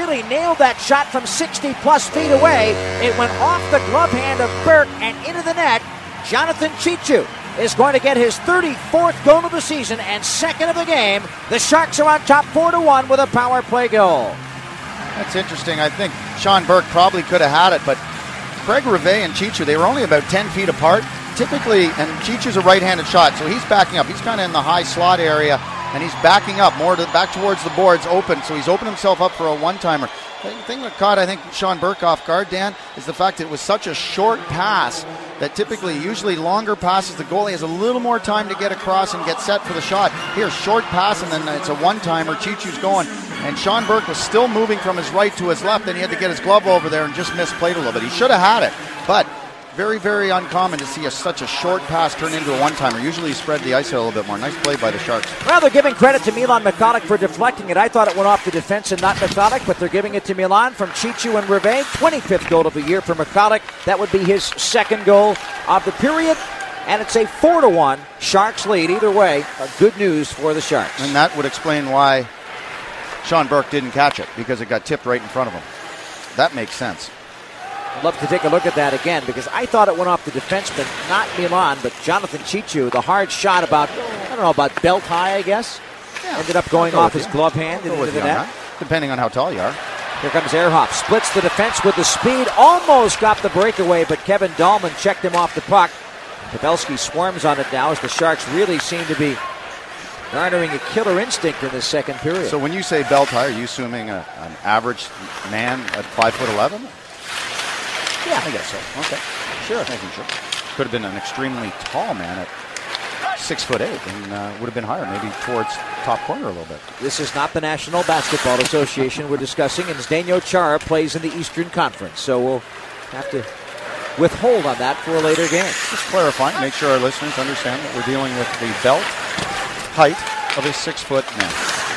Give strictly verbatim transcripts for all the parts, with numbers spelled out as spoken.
really nailed that shot from sixty plus feet away. It went off the glove hand of Burke and into the net. Jonathan Cheechoo is going to get his thirty-fourth goal of the season and second of the game. The Sharks are on top four to one with a power play goal. That's interesting. I think Sean Burke probably could have had it, but Craig Rivet and Cheechoo, they were only about ten feet apart. Typically, and Cheechoo's a right-handed shot, so he's backing up. He's kind of in the high slot area, and he's backing up more to back towards the boards, open. So he's opened himself up for a one-timer. The thing that caught, I think, Sean Burke off guard, Dan, is the fact that it was such a short pass that typically, usually longer passes, the goalie has a little more time to get across and get set for the shot. Here, short pass, and then it's a one-timer. Cheechoo's going. And Sean Burke was still moving from his right to his left, and he had to get his glove over there and just misplayed a little bit. He should have had it, but very, very uncommon to see a, such a short pass turn into a one-timer. Usually you spread the ice out a little bit more. Nice play by the Sharks. Well, they're giving credit to Milan Michalek for deflecting it. I thought it went off the defense and not Michalek, but they're giving it to Milan from Cheechoo and Rivet. twenty-fifth goal of the year for Michalek. That would be his second goal of the period. And it's a four to one Sharks lead. Either way, uh, good news for the Sharks. And that would explain why Sean Burke didn't catch it, because it got tipped right in front of him. That makes sense. I'd love to take a look at that again, because I thought it went off the defenseman, not Milan, but Jonathan Cheechoo. The hard shot about, I don't know, about belt high, I guess. Yeah. Ended up going off his glove hand and into the net. Depending on how tall you are. Here comes Ehrhoff. Splits the defense with the speed. Almost got the breakaway, but Kevin Dahlman checked him off the puck. Pavelski swarms on it now as the Sharks really seem to be garnering a killer instinct in this second period. So when you say belt high, are you assuming a, an average man at five foot eleven? Yeah, I guess so. Okay, sure. Making sure. Could have been an extremely tall man at six foot eight, and uh, would have been higher, maybe towards top corner a little bit. This is not the National Basketball Association we're discussing, and Zdeno Chara plays in the Eastern Conference, so we'll have to withhold on that for a later game. Just clarifying, make sure our listeners understand that we're dealing with the belt height of a six foot man.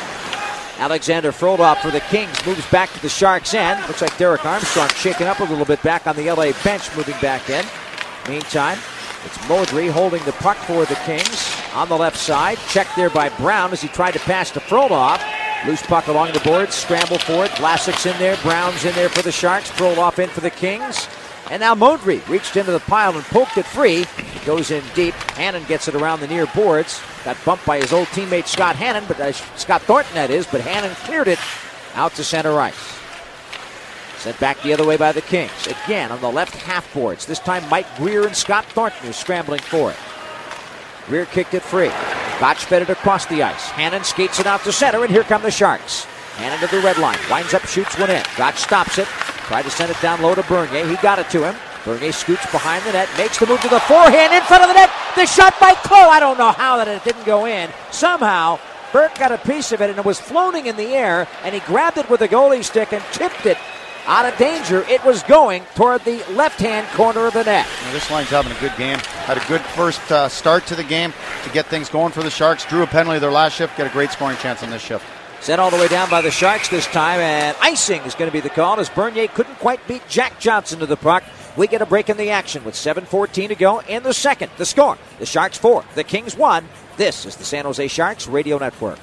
Alexander Frodoff for the Kings moves back to the Sharks' end. Looks like Derek Armstrong shaking up a little bit back on the L A bench, moving back in. Meantime, it's Modry holding the puck for the Kings on the left side. Checked there by Brown as he tried to pass to Frodoff. Loose puck along the boards, scramble for it. Vlasic's in there, Brown's in there for the Sharks. Frodoff in for the Kings. And now Modry reached into the pile and poked it free. Goes in deep. Hannon gets it around the near boards. Got bumped by his old teammate Scott Hannon, but uh, Scott Thornton that is, but Hannon cleared it out to center ice. Sent back the other way by the Kings. Again on the left half boards. This time Mike Greer and Scott Thornton are scrambling for it. Greer kicked it free. Gotch fed it across the ice. Hannon skates it out to center, and here come the Sharks. Hannon to the red line. Winds up, shoots one in. Gotch stops it. Tried to send it down low to Bernier. He got it to him. Bernier scoots behind the net, makes the move to the forehand in front of the net. The shot by Clowe. I don't know how that it didn't go in. Somehow, Burke got a piece of it, and it was floating in the air, and he grabbed it with a goalie stick and tipped it out of danger. It was going toward the left-hand corner of the net. Now, this line's having a good game. Had a good first uh, start to the game to get things going for the Sharks. Drew a penalty their last shift, get a great scoring chance on this shift. Sent all the way down by the Sharks this time, and icing is going to be the call as Bernier couldn't quite beat Jack Johnson to the puck. We get a break in the action with seven fourteen to go in the second. The score, the Sharks four, the Kings one. This is the San Jose Sharks Radio Network.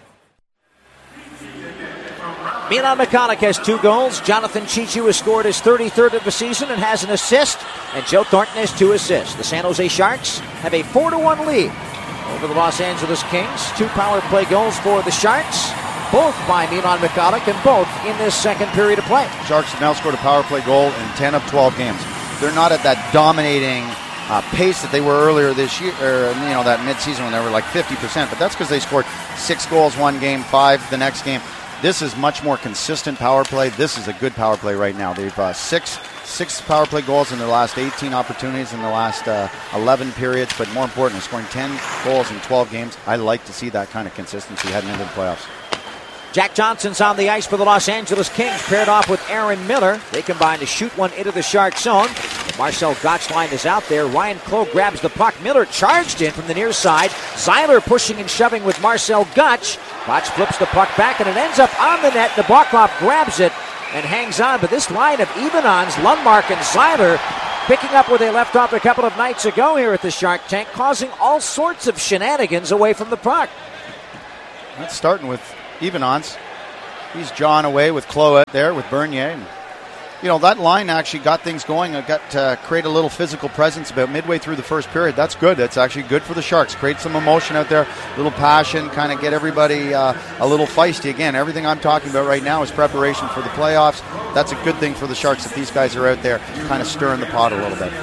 Milan Michalek has two goals. Jonathan Cheechoo has scored his thirty-third of the season and has an assist. And Joe Thornton has two assists. The San Jose Sharks have a four to one lead over the Los Angeles Kings. Two power play goals for the Sharks, both by Milan Michalek, and both in this second period of play. Sharks have now scored a power play goal in ten of twelve games. They're not at that dominating uh, pace that they were earlier this year, or, you know, that midseason when they were like fifty percent, but that's because they scored six goals one game, five the next game. This is much more consistent power play. This is a good power play right now. They've uh, six six power play goals in their last eighteen opportunities in the last uh, eleven periods, but more importantly, scoring ten goals in twelve games. I like to see that kind of consistency heading into the playoffs. Jack Johnson's on the ice for the Los Angeles Kings, paired off with Aaron Miller. They combine to shoot one into the Shark zone. Marcel Gottschline is out there. Ryan Clowe grabs the puck. Miller charged in from the near side. Zeiler pushing and shoving with Marcel Gotch. Gotch flips the puck back, and it ends up on the net. Nabokov grabs it and hangs on. But this line of Evenons, Lundmark, and Zeiler picking up where they left off a couple of nights ago here at the Shark Tank, causing all sorts of shenanigans away from the puck. That's starting with Evenons. He's jawing away with Cloet there with Bernier. And, you know, that line actually got things going. It got to uh, create a little physical presence about midway through the first period. That's good. That's actually good for the Sharks. Create some emotion out there, a little passion, kind of get everybody uh, a little feisty. Again, everything I'm talking about right now is preparation for the playoffs. That's a good thing for the Sharks if these guys are out there kind of stirring the pot a little bit.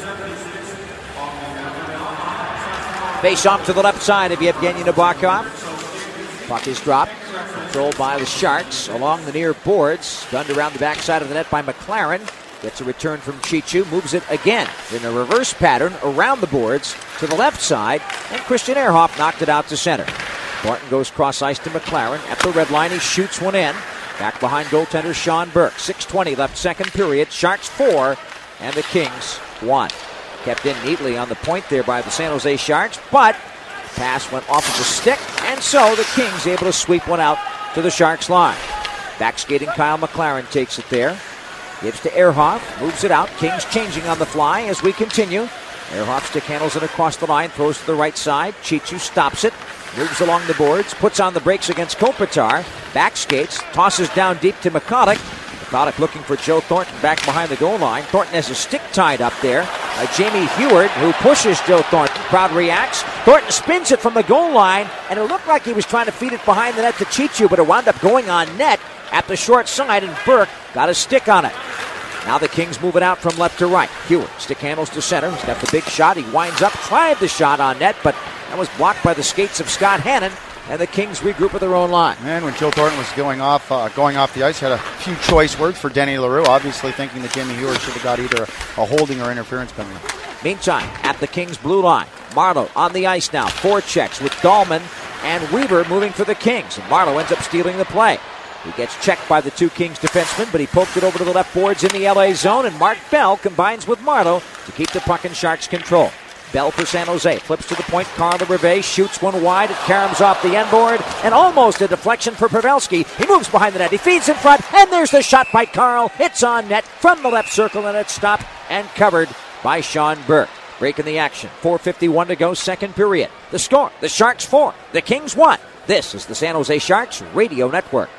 Face off to the left side of Yevgeny Nabokov. Puck is dropped. Controlled by the Sharks along the near boards. Gunned around the backside of the net by McLaren. Gets a return from Chichu. Moves it again in a reverse pattern around the boards to the left side. And Christian Ehrhoff knocked it out to center. Thornton goes cross ice to McLaren. At the red line, he shoots one in. Back behind goaltender Sean Burke. six twenty left second period. Sharks four and the Kings one. Kept in neatly on the point there by the San Jose Sharks, but pass went off of the stick, and so the Kings able to sweep one out to the Sharks line. Back skating Kyle McLaren takes it there. Gives to Ehrhoff, moves it out. Kings changing on the fly as we continue. Ehrhoff stick handles it across the line, throws to the right side. Chichu stops it, moves along the boards, puts on the brakes against Kopitar. Back skates, tosses down deep to McCulloch. McCulloch looking for Joe Thornton back behind the goal line. Thornton has a stick tied up there by Jamie Heward, who pushes Joe Thornton. Crowd reacts. Thornton spins it from the goal line, and it looked like he was trying to feed it behind the net to Chichu, but it wound up going on net at the short side, and Burke got a stick on it. Now the Kings move it out from left to right. Heward, stick handles to center. He's got the big shot. He winds up, tried the shot on net, but that was blocked by the skates of Scott Hannon. And the Kings regroup with their own line. And when Joe Thornton was going off uh, going off the ice, had a few choice words for Denny LaRue, obviously thinking that Jimmy Heward should have got either a holding or interference penalty. Meantime, at the Kings' blue line, Marleau on the ice now. Four checks with Dahlman and Weaver moving for the Kings. And Marleau ends up stealing the play. He gets checked by the two Kings defensemen, but he poked it over to the left boards in the L A zone, and Mark Bell combines with Marleau to keep the puck in Sharks' control. Bell for San Jose, flips to the point, Carl Revé shoots one wide, it caroms off the end board, and almost a deflection for Pavelski. He moves behind the net, he feeds in front, and there's the shot by Carl. It's on net from the left circle, and it's stopped and covered by Sean Burke. Breaking the action, four fifty-one to go, second period. The score, the Sharks four, the Kings one. This is the San Jose Sharks Radio Network.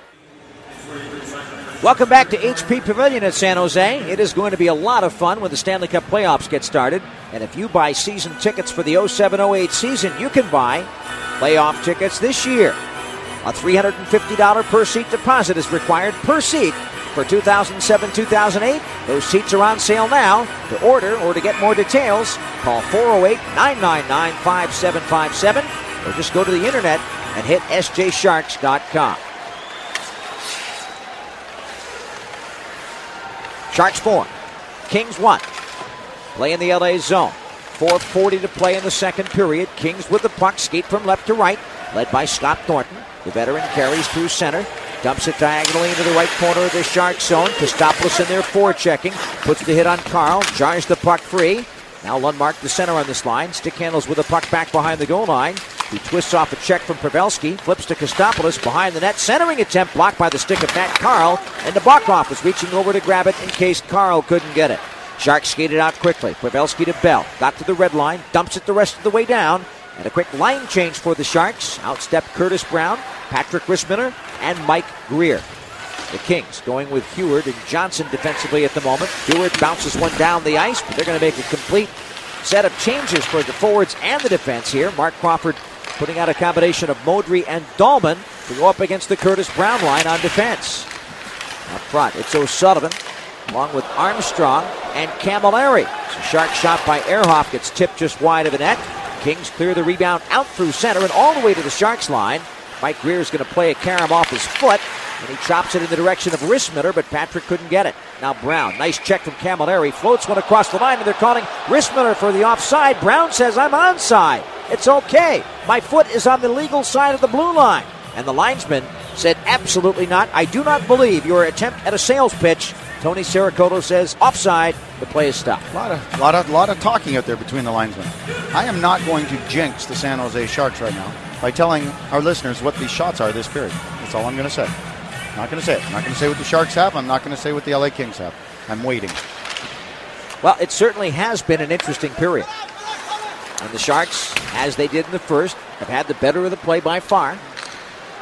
Welcome back to H P Pavilion at San Jose. It is going to be a lot of fun when the Stanley Cup playoffs get started. And if you buy season tickets for the oh seven oh eight season, you can buy playoff tickets this year. A three hundred fifty dollars per seat deposit is required per seat for two thousand seven two thousand eight. Those seats are on sale now. To order or to get more details, call four oh eight, nine nine nine, five seven five seven or just go to the internet and hit s j sharks dot com. Sharks four, Kings one. Play in the L A zone. four forty to play in the second period. Kings with the puck, skate from left to right, led by Scott Thornton. The veteran carries through center, dumps it diagonally into the right corner of the Sharks zone. Kostopoulos in there forechecking, puts the hit on Carl, jars the puck free. Now Lundmark the center on this line. Stick handles with the puck back behind the goal line. He twists off a check from Pavelski, flips to Kostopoulos behind the net. Centering attempt blocked by the stick of Matt Carl, and Nabokov was reaching over to grab it in case Carl couldn't get it. Sharks skated out quickly. Pavelski to Bell. Got to the red line, dumps it the rest of the way down. And a quick line change for the Sharks. Outstepped Curtis Brown, Patrick Rissmiller, and Mike Greer. The Kings going with Heward and Johnson defensively at the moment. Heward bounces one down the ice, but they're going to make a complete set of changes for the forwards and the defense here. Mark Crawford putting out a combination of Modry and Dahlman to go up against the Curtis Brown line on defense. Up front, it's O'Sullivan along with Armstrong and Camilleri. So Shark shot by Ehrhoff gets tipped just wide of the net. Kings clear the rebound out through center and all the way to the Sharks line. Mike Greer is going to play a carom off his foot, and he chops it in the direction of Rissmiller, but Patrick couldn't get it. Now Brown, nice check from Camilleri, floats one across the line, and they're calling Rissmiller for the offside. Brown says, I'm onside. It's okay. My foot is on the legal side of the blue line. And the linesman said, absolutely not. I do not believe your attempt at a sales pitch. Tony Sarakoto says, offside. The play is stopped. A lot of, lot of, lot of talking out there between the linesmen. I am not going to jinx the San Jose Sharks right now by telling our listeners what these shots are this period. That's all I'm going to say. I'm not going to say it. I'm not going to say what the Sharks have. I'm not going to say what the L A Kings have. I'm waiting. Well, it certainly has been an interesting period. And the Sharks, as they did in the first, have had the better of the play by far.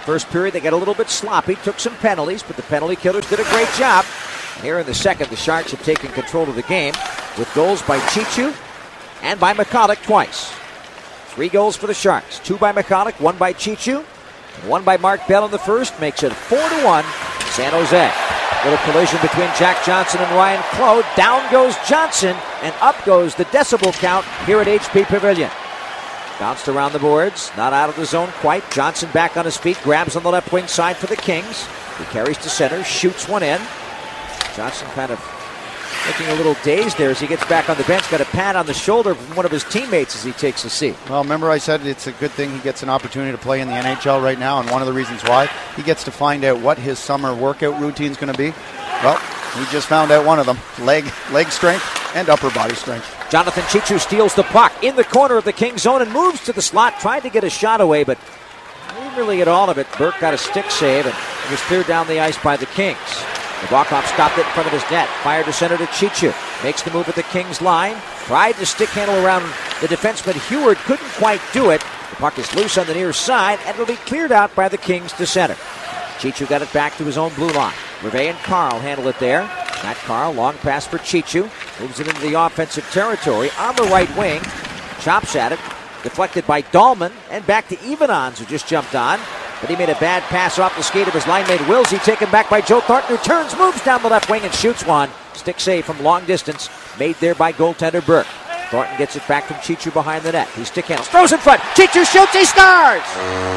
First period, they got a little bit sloppy, took some penalties, but the penalty killers did a great job. Here in the second, the Sharks have taken control of the game with goals by Chichu and by McCulloch twice. Three goals for the Sharks. Two by McCulloch, one by Chichu, and one by Mark Bell in the first. Makes it four to one San Jose. Little collision between Jack Johnson and Ryan Claude. Down goes Johnson, and up goes the decibel count here at H P Pavilion. Bounced around the boards, not out of the zone quite. Johnson back on his feet, grabs on the left wing side for the Kings. He carries to center, shoots one in. Johnson kind of looking a little dazed there as he gets back on the bench. Got a pat on the shoulder from one of his teammates as he takes a seat. Well, remember I said it's a good thing he gets an opportunity to play in the N H L right now, and one of the reasons why, he gets to find out what his summer workout routine is going to be. Well, he just found out one of them. Leg, leg strength and upper body strength. Jonathan Chichu steals the puck in the corner of the King zone and moves to the slot. Tried to get a shot away, but didn't really get all of it. Burke got a stick save, and it was cleared down the ice by the Kings. Nabokov stopped it in front of his net. Fired to center to Chichu. Makes the move at the Kings line. Tried to stick handle around the defenseman Heward. Couldn't quite do it. The puck is loose on the near side, and it'll be cleared out by the Kings to center. Chichu got it back to his own blue line. Rivet and Carl handle it there. Matt Carl, long pass for Chichu. Moves it into the offensive territory on the right wing. Chops at it. Deflected by Dahlman. And back to Ivanons, who just jumped on. But he made a bad pass off the skate of his line mate Wilsey. Taken back by Joe Thornton, who turns, moves down the left wing, and shoots one. Stick save from long distance. Made there by goaltender Burke. Thornton gets it back from Chichu behind the net. He stick handles. Throws in front. Chichu shoots. He scores!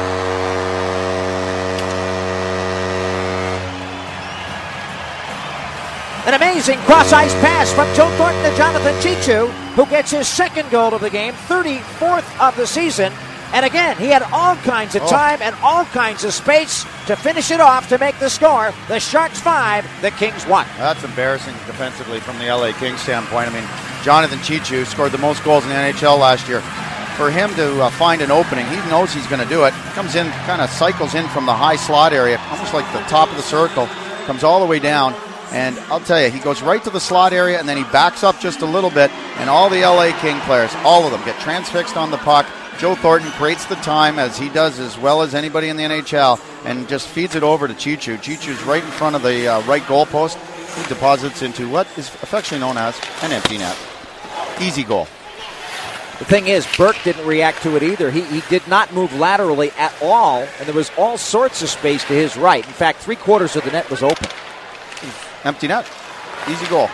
An amazing cross-ice pass from Joe Thornton to Jonathan Chichu, who gets his second goal of the game, thirty-fourth of the season. And again, he had all kinds of time and all kinds of space to finish it off to make the score. The Sharks five, the Kings one. That's embarrassing defensively from the L A Kings standpoint. I mean, Jonathan Chichu scored the most goals in the N H L last year. For him to uh, find an opening, he knows he's going to do it. Comes in, kind of cycles in from the high slot area, almost like the top of the circle, comes all the way down. And I'll tell you, he goes right to the slot area, and then he backs up just a little bit, and all the L A King players, all of them, get transfixed on the puck. Joe Thornton creates the time, as he does as well as anybody in the N H L, and just feeds it over to Chichu. Chichu's right in front of the uh, right goal post. He deposits into what is affectionately known as an empty net. Easy goal. The thing is, Burke didn't react to it either. He, he did not move laterally at all, and there was all sorts of space to his right. In fact, three quarters of the net was open. Empty net. Easy goal.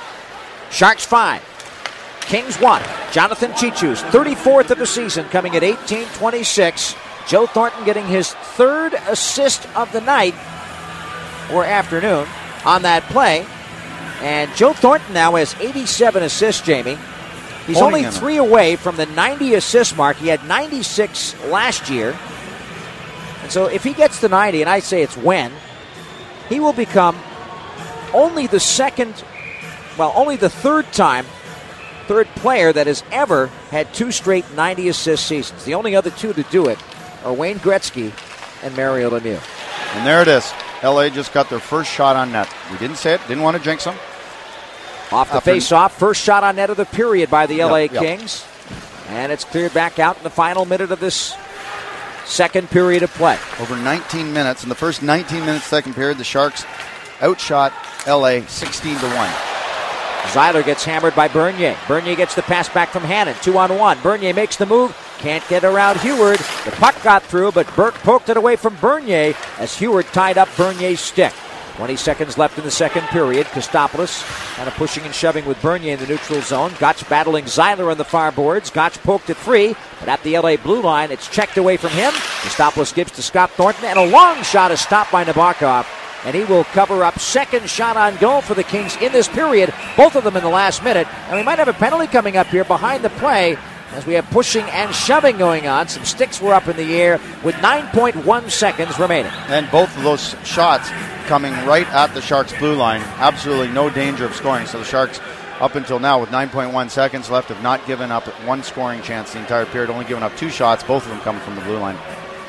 Sharks five. Kings one. Jonathan Chichu's thirty-fourth of the season, coming at eighteen twenty-six. Joe Thornton getting his third assist of the night or afternoon on that play. And Joe Thornton now has eighty-seven assists, Jamie. He's Owning only him. three away from the ninety assist mark. He had ninety-six last year. And so if he gets to ninety, and I say it's when, he will become only the second, well, only the third time, third player that has ever had two straight ninety assist seasons. The only other two to do it are Wayne Gretzky and Mario Lemieux. And there it is. L A just got their first shot on net. We didn't say it, didn't want to jinx them. Off the After- face-off, first shot on net of the period by the L A Yep, yep. Kings. And it's cleared back out in the final minute of this second period of play. Over nineteen minutes. In the first nineteen minutes, second period, the Sharks outshot L A sixteen to one. Zeiler gets hammered by Bernier. Bernier gets the pass back from Hannon. Two on one. Bernier makes the move. Can't get around Heward. The puck got through, but Burke poked it away from Bernier as Heward tied up Bernier's stick. twenty seconds left in the second period. Kostopoulos kind of pushing and shoving with Bernier in the neutral zone. Gotch battling Zeiler on the far boards. Gotch poked it free, but at the L A blue line, it's checked away from him. Kostopoulos gives to Scott Thornton, and a long shot is stopped by Nabokov. And he will cover up second shot on goal for the Kings in this period, both of them in the last minute. And we might have a penalty coming up here behind the play as we have pushing and shoving going on. Some sticks were up in the air with nine point one seconds remaining. And both of those shots coming right at the Sharks' blue line. Absolutely no danger of scoring. So the Sharks, up until now, with nine point one seconds left, have not given up one scoring chance the entire period, only given up two shots, both of them coming from the blue line.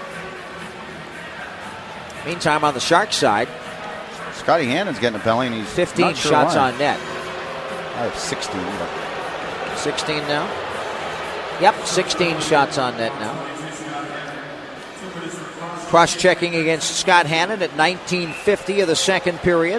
Meantime, on the Sharks side, Scotty Hannon's getting a penalty, and he's fifteen not sure shots why. on net. I have sixteen. But sixteen now? Yep, sixteen shots on net now. Cross-checking against Scott Hannon at nineteen fifty of the second period.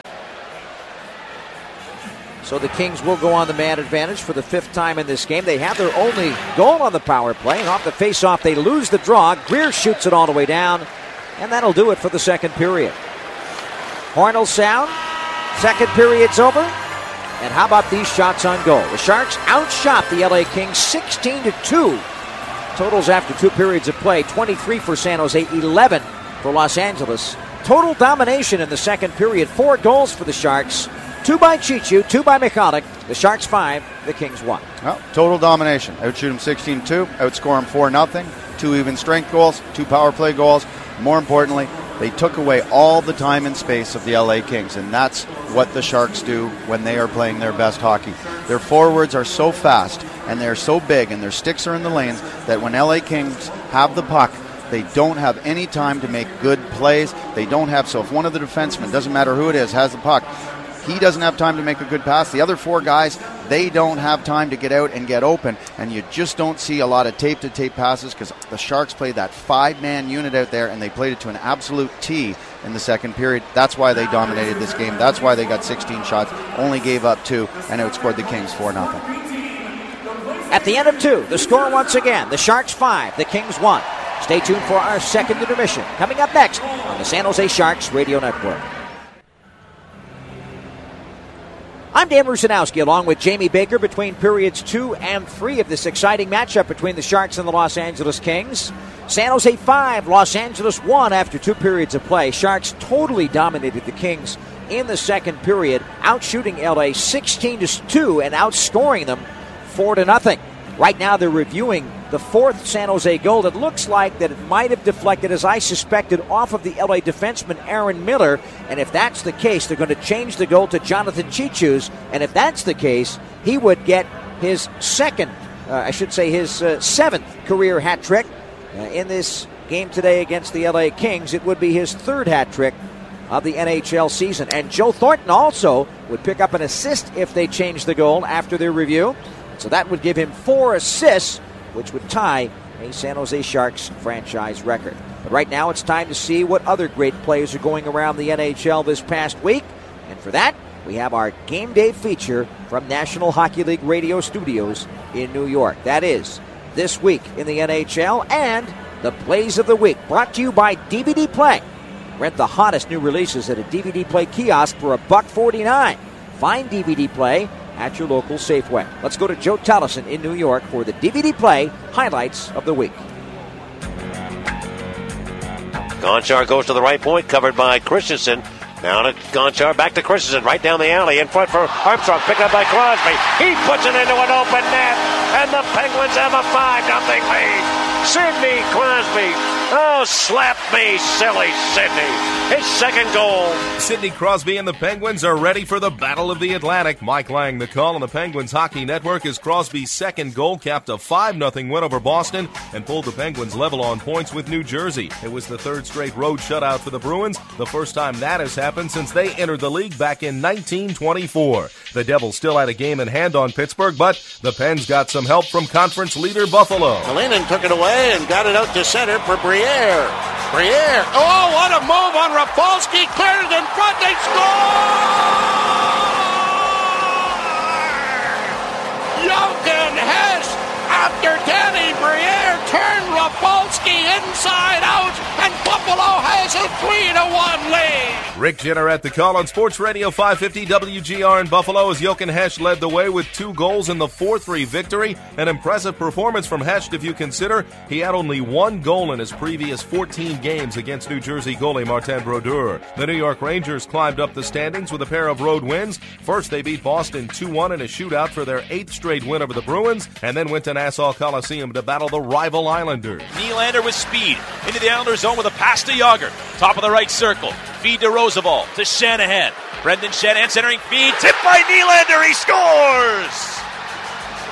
So the Kings will go on the man advantage for the fifth time in this game. They have their only goal on the power play, and off the face-off, they lose the draw. Greer shoots it all the way down, and that'll do it for the second period. Horn will sound. Second period's over. And how about these shots on goal? The Sharks outshot the L A Kings sixteen to two. Totals after two periods of play, twenty-three for San Jose, eleven for Los Angeles. Total domination in the second period. Four goals for the Sharks. Two by Chichu, two by Michalik. The Sharks five, the Kings one. Well, total domination. Outshoot them sixteen two, outscore them four nothing. Two even strength goals, two power play goals. More importantly, they took away all the time and space of the L A Kings, and that's what the Sharks do when they are playing their best hockey. Their forwards are so fast, and they're so big, and their sticks are in the lanes, that when L A Kings have the puck, they don't have any time to make good plays. They don't have, so if one of the defensemen, doesn't matter who it is, has the puck, he doesn't have time to make a good pass. The other four guys, they don't have time to get out and get open, and you just don't see a lot of tape-to-tape passes because the Sharks played that five-man unit out there, and they played it to an absolute T in the second period. That's why they dominated this game. That's why they got sixteen shots, only gave up two, and outscored the Kings four nothing. At the end of two, the score once again, the Sharks five, the Kings one. Stay tuned for our second intermission, coming up next on the San Jose Sharks Radio Network. I'm Dan Rusanowski, along with Jamie Baker, between periods two and three of this exciting matchup between the Sharks and the Los Angeles Kings. San Jose five, Los Angeles one after two periods of play. Sharks totally dominated the Kings in the second period, outshooting L A sixteen to two and outscoring them four to nothing. Right now they're reviewing the fourth San Jose goal that looks like that it might have deflected, as I suspected, off of the L A defenseman Aaron Miller. And if that's the case, they're going to change the goal to Jonathan Chichus. And if that's the case, he would get his second, uh, I should say his uh, seventh career hat trick uh, in this game today against the L A Kings. It would be his third hat trick of the N H L season. And Joe Thornton also would pick up an assist if they change the goal after their review. So that would give him four assists, which would tie a San Jose Sharks franchise record. But right now it's time to see what other great players are going around the N H L this past week. And for that, we have our game day feature from National Hockey League Radio Studios in New York. That is This Week in the N H L and the Plays of the Week, brought to you by D V D Play. Rent the hottest new releases at a D V D Play kiosk for a buck forty-nine. Find D V D Play at your local Safeway. Let's go to Joe Tellison in New York for the D V D Play highlights of the week. Gonchar goes to the right point, covered by Christensen. Now to Gonchar, back to Christensen, right down the alley, in front for Armstrong, picked up by Crosby. He puts it into an open net, and the Penguins have a five nothing lead. Sidney Crosby. Oh, slap me, silly Sidney. His second goal. Sidney Crosby and the Penguins are ready for the Battle of the Atlantic. Mike Lang, the call on the Penguins Hockey Network, as Crosby's second goal capped a five nothing win over Boston and pulled the Penguins level on points with New Jersey. It was the third straight road shutout for the Bruins, the first time that has happened since they entered the league back in nineteen twenty-four. The Devils still had a game in hand on Pittsburgh, but the Pens got some help from conference leader Buffalo. Kalinin took it away and got it out to center for Briere. Briere. Oh, what a move on Rafalski. Cleared it in front. They score! Jochen Hess, after Danny Briere turned Rafalski inside out, and Buffalo has a three to one lead. Rick Jenner at the call on Sports Radio five fifty W G R in Buffalo as Jochen Hesch led the way with two goals in the four three victory. An impressive performance from Hesch if you consider he had only one goal in his previous fourteen games against New Jersey goalie Martin Brodeur. The New York Rangers climbed up the standings with a pair of road wins. First, they beat Boston two one in a shootout for their eighth straight win over the Bruins, and then went to Nassau Coliseum to battle the rival Islanders. Nylander with speed into the Islanders zone with a pass to Yager. Top of the right circle. Feed to Roosevelt. To Shanahan. Brendan Shanahan centering feed. Tipped by Nylander. He scores!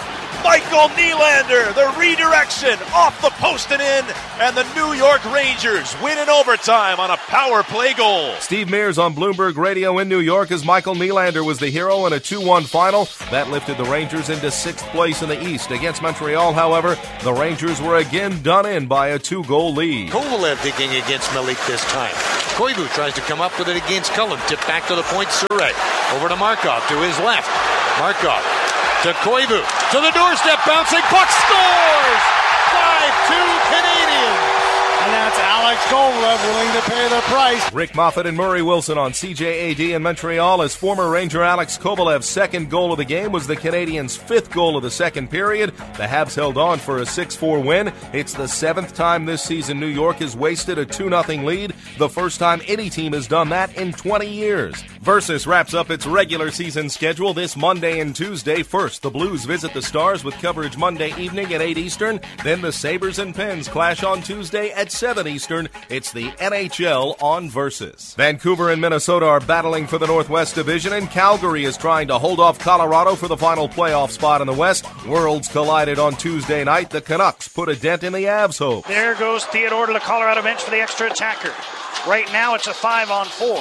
Michael Nylander, the redirection off the post and in, and the New York Rangers win in overtime on a power play goal. Steve Mears on Bloomberg Radio in New York as Michael Nylander was the hero in a two one final. That lifted the Rangers into sixth place in the East. Against Montreal, however, the Rangers were again done in by a two-goal lead. Kovalev digging against Malik this time. Koivu tries to come up with it against Cullen. Tip back to the point, Surrett. Over to Markov to his left. Markov to Koivu. To the doorstep, bouncing puck, scores! five two Canadiens. And that's Alex Kovalev willing to pay the price. Rick Moffat and Murray Wilson on C J A D in Montreal as former Ranger Alex Kovalev's second goal of the game was the Canadiens' fifth goal of the second period. The Habs held on for a six four win. It's the seventh time this season New York has wasted a two nothing lead, the first time any team has done that in twenty years. Versus wraps up its regular season schedule this Monday and Tuesday. First, the Blues visit the Stars with coverage Monday evening at eight Eastern. Then the Sabres and Pens clash on Tuesday at seven Eastern. It's the N H L on Versus. Vancouver and Minnesota are battling for the Northwest Division, and Calgary is trying to hold off Colorado for the final playoff spot in the West. Worlds collided on Tuesday night. The Canucks put a dent in the Avs' hope. There goes Theodore to the Colorado bench for the extra attacker. Right now it's a five on four.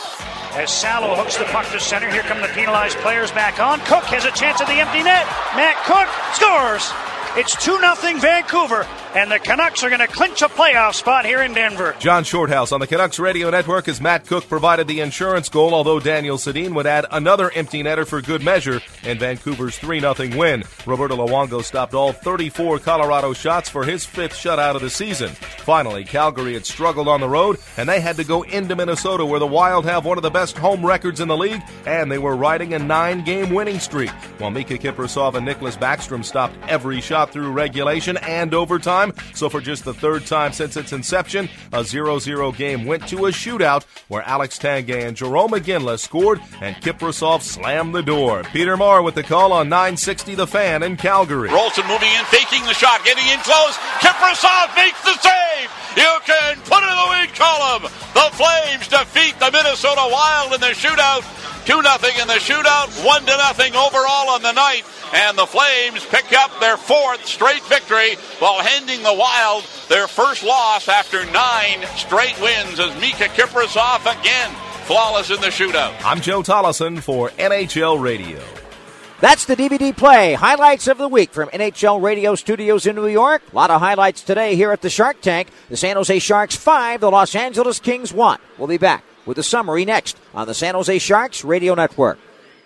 As Salo hooks the puck to center, here come the penalized players back on. Cook has a chance at the empty net. Matt Cook scores. It's two nothing Vancouver, and the Canucks are going to clinch a playoff spot here in Denver. John Shorthouse on the Canucks Radio Network as Matt Cook provided the insurance goal, although Daniel Sedin would add another empty netter for good measure in Vancouver's three nothing win. Roberto Luongo stopped all thirty-four Colorado shots for his fifth shutout of the season. Finally, Calgary had struggled on the road, and they had to go into Minnesota, where the Wild have one of the best home records in the league, and they were riding a nine-game winning streak, while Mika Kiprasov and Nicholas Backstrom stopped every shot through regulation and overtime. So for just the third time since its inception, a zero zero game went to a shootout where Alex Tanguay and Jerome McGinley scored and Kiprasov slammed the door. Peter Marr with the call on nine sixty The Fan in Calgary. Rolson moving in, faking the shot, getting in close. Kiprasov makes the save. You can put it in the win column. The Flames defeat the Minnesota Wild in the shootout. two nothing in the shootout, one to nothing overall on the night. And the Flames pick up their fourth straight victory while handing the Wild their first loss after nine straight wins as Mika Kiprasov again flawless in the shootout. I'm Joe Tollison for N H L Radio. That's the D V D play. Highlights of the week from N H L Radio Studios in New York. A lot of highlights today here at the Shark Tank. The San Jose Sharks five, the Los Angeles Kings one. We'll be back with the summary next on the San Jose Sharks Radio Network.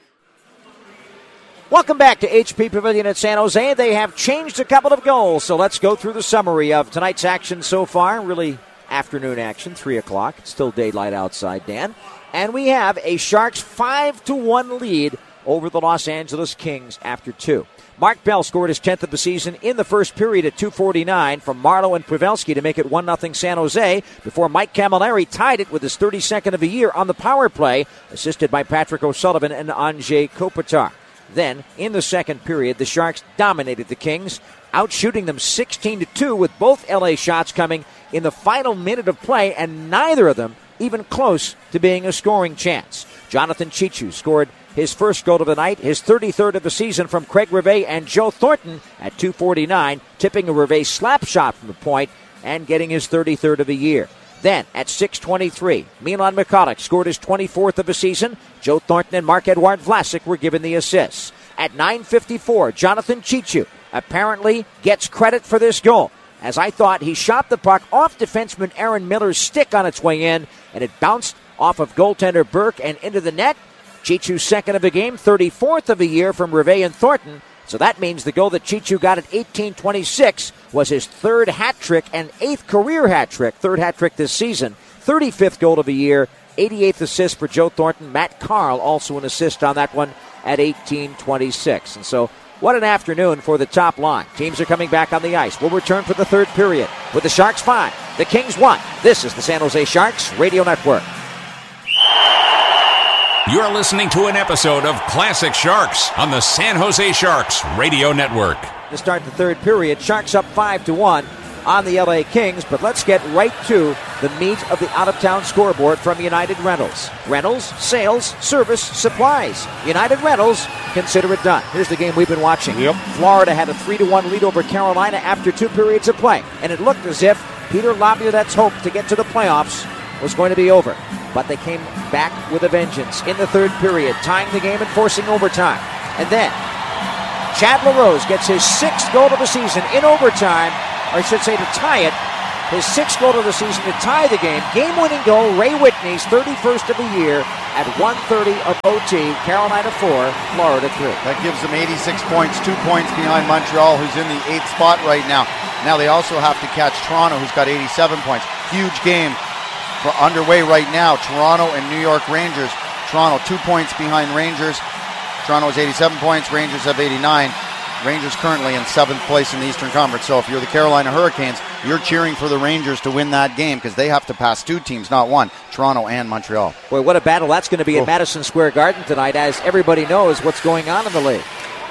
Welcome back to H P Pavilion at San Jose. They have changed a couple of goals, so let's go through the summary of tonight's action so far. Really afternoon action, three o'clock. It's still daylight outside, Dan. And we have a Sharks five to one lead over the Los Angeles Kings after two. Mark Bell scored his tenth of the season in the first period at two forty-nine from Marleau and Pavelski to make it one nothing San Jose before Mike Camilleri tied it with his thirty-second of the year on the power play, assisted by Patrick O'Sullivan and Andrzej Kopitar. Then, in the second period, the Sharks dominated the Kings, outshooting them sixteen to two with both L A shots coming in the final minute of play, and neither of them even close to being a scoring chance. Jonathan Cheechoo scored his first goal of the night, his thirty-third of the season from Craig Rivet and Joe Thornton at two forty-nine, tipping a Rivet slap shot from the point and getting his thirty-third of the year. Then, at six twenty-three, Milan Mikotic scored his twenty-fourth of the season. Joe Thornton and Marc-Edouard Vlasic were given the assists. At nine fifty-four, Jonathan Cheechoo apparently gets credit for this goal, as I thought he shot the puck off defenseman Aaron Miller's stick on its way in, and it bounced off of goaltender Burke and into the net. Cheechoo's second of the game, thirty-fourth of the year from Rivet and Thornton. So that means the goal that Cheechoo got at eighteen twenty-six was his third hat trick and eighth career hat trick, third hat trick this season, thirty-fifth goal of the year, eighty-eighth assist for Joe Thornton. Matt Carl also an assist on that one at eighteen twenty-six. And so what an afternoon for the top line. Teams are coming back on the ice. We'll return for the third period with the Sharks five, the Kings one. This is the San Jose Sharks Radio Network. You're listening to an episode of Classic Sharks on the San Jose Sharks Radio Network. To start the third period, Sharks up five to one on the L A Kings, but let's get right to the meat of the out-of-town scoreboard from United Rentals. Rentals, sales, service, supplies. United Rentals, consider it done. Here's the game we've been watching. Yep. Florida had a three to one lead over Carolina after two periods of play, and it looked as if Peter Laviolette's hope to get to the playoffs was going to be over. But they came back with a vengeance in the third period, tying the game and forcing overtime. And then Chad LaRose gets his sixth goal of the season in overtime, or I should say to tie it, his sixth goal of the season to tie the game. Game-winning goal, Ray Whitney's thirty-first of the year at one thirty of O T. Carolina four, Florida three. That gives them eighty-six points, two points behind Montreal, who's in the eighth spot right now. Now they also have to catch Toronto, who's got eighty-seven points. Huge game for underway right now. Toronto and New York Rangers. Toronto two points behind Rangers. Toronto has eighty-seven points. Rangers have eighty-nine. Rangers currently in seventh place in the Eastern Conference. So if you're the Carolina Hurricanes, you're cheering for the Rangers to win that game because they have to pass two teams, not one, Toronto and Montreal. Boy, what a battle that's going to be oh. at Madison Square Garden tonight, as everybody knows what's going on in the league.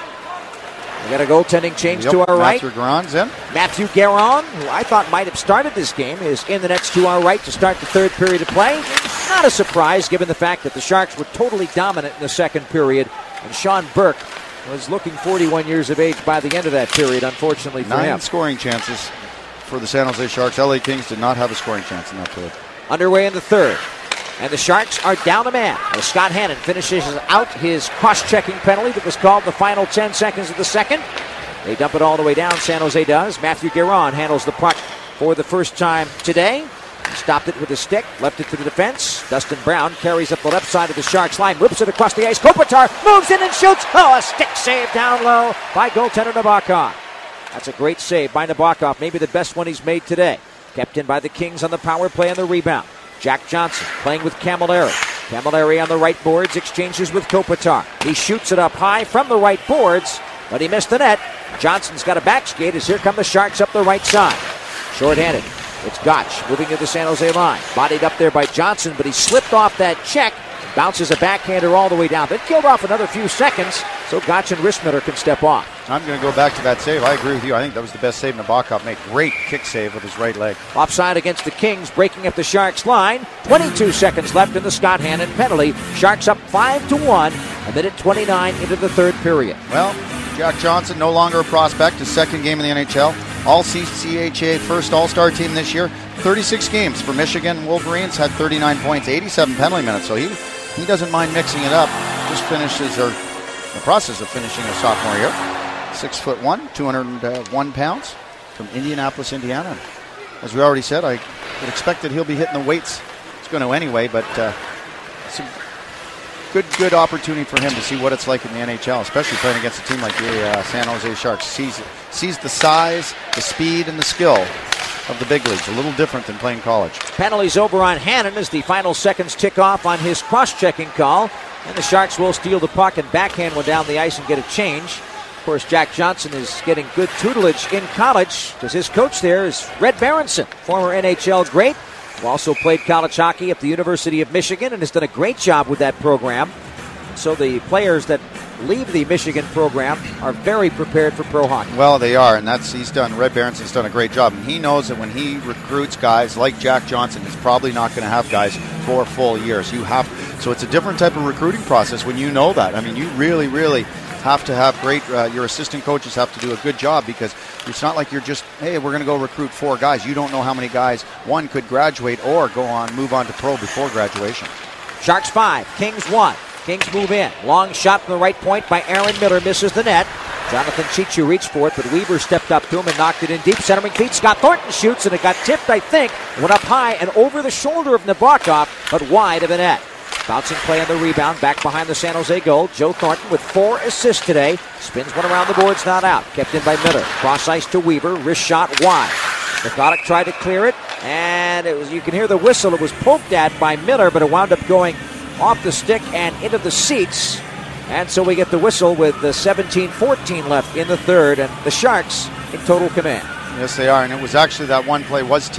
We got a goaltending change yep. to our right. Matthew Guerin's in. Matthew Guerin, who I thought might have started this game, is in the nets to our right to start the third period of play. Not a surprise given the fact that the Sharks were totally dominant in the second period, and Sean Burke was looking forty-one years of age by the end of that period, unfortunately for Nine him. scoring chances for the San Jose Sharks. L A Kings did not have a scoring chance in that period. Underway in the third. And the Sharks are down a man as Scott Hannon finishes out his cross-checking penalty that was called the final ten seconds of the second. They dump it all the way down, San Jose does. Matthew Guerin handles the puck for the first time today. He stopped it with a stick, left it to the defense. Dustin Brown carries up the left side of the Sharks line, whips it across the ice. Kopitar moves in and shoots. Oh, a stick save down low by goaltender Nabokov. That's a great save by Nabokov, maybe the best one he's made today. Kept in by the Kings on the power play and the rebound. Jack Johnson playing with Camilleri. Camilleri on the right boards, exchanges with Kopitar. He shoots it up high from the right boards, but he missed the net. Johnson's got a back skate as here come the Sharks up the right side. Short-handed. It's Gotch moving to the San Jose line. Bodied up there by Johnson, but he slipped off that check. Bounces a backhander all the way down. Then killed off another few seconds, so Gotch and Rissmitter can step off. I'm going to go back to that save. I agree with you. I think that was the best save Nabokov made. Great kick save with his right leg. Offside against the Kings, breaking up the Sharks line. twenty-two seconds left in the Scott Hannon penalty. Sharks up five to one. A minute twenty-nine into the third period. Well, Jack Johnson no longer a prospect. His second game in the N H L. All C C H A first All-Star team this year. thirty-six games for Michigan Wolverines. Had thirty-nine points, eighty-seven penalty minutes. So he he doesn't mind mixing it up. Just finishes or the process of finishing his sophomore year. Six foot one, two hundred one pounds, from Indianapolis, Indiana. As we already said, I would expect that he'll be hitting the weights. He's going to anyway, but uh, it's a good, good opportunity for him to see what it's like in the N H L, especially playing against a team like the uh, San Jose Sharks. Sees sees the size, the speed, and the skill of the big leagues. A little different than playing college. Penalties over on Hannon as the final seconds tick off on his cross-checking call. And the Sharks will steal the puck and backhand one down the ice and get a change. Of course, Jack Johnson is getting good tutelage in college because his coach there is Red Berenson, former N H L great, who also played college hockey at the University of Michigan and has done a great job with that program. So the players that leave the Michigan program are very prepared for pro hockey. Well, they are, and that's he's done. Red Berenson's done a great job, and he knows that when he recruits guys like Jack Johnson, he's probably not going to have guys for full years. You have so it's a different type of recruiting process when you know that. I mean, you really, really have to have great. Uh, your assistant coaches have to do a good job because it's not like you're just, hey, we're going to go recruit four guys. You don't know how many guys one could graduate or go on, move on to pro before graduation. Sharks five, Kings one. Kings move in. Long shot from the right point by Aaron Miller. Misses the net. Jonathan Chichu reached for it, but Weaver stepped up to him and knocked it in deep. Centering feet. Scott Thornton shoots, and it got tipped, I think. Went up high and over the shoulder of Nabokov, but wide of the net. Bouncing play on the rebound. Back behind the San Jose goal. Joe Thornton with four assists today. Spins one around the boards, not out. Kept in by Miller. Cross ice to Weaver. Wrist shot wide. Nicotic tried to clear it, and it was. You can hear the whistle. It was poked at by Miller, but it wound up going off the stick and into the seats. And so we get the whistle with the seventeen fourteen left in the third, and the Sharks in total command. Yes, they are, and it was actually that one play was tipped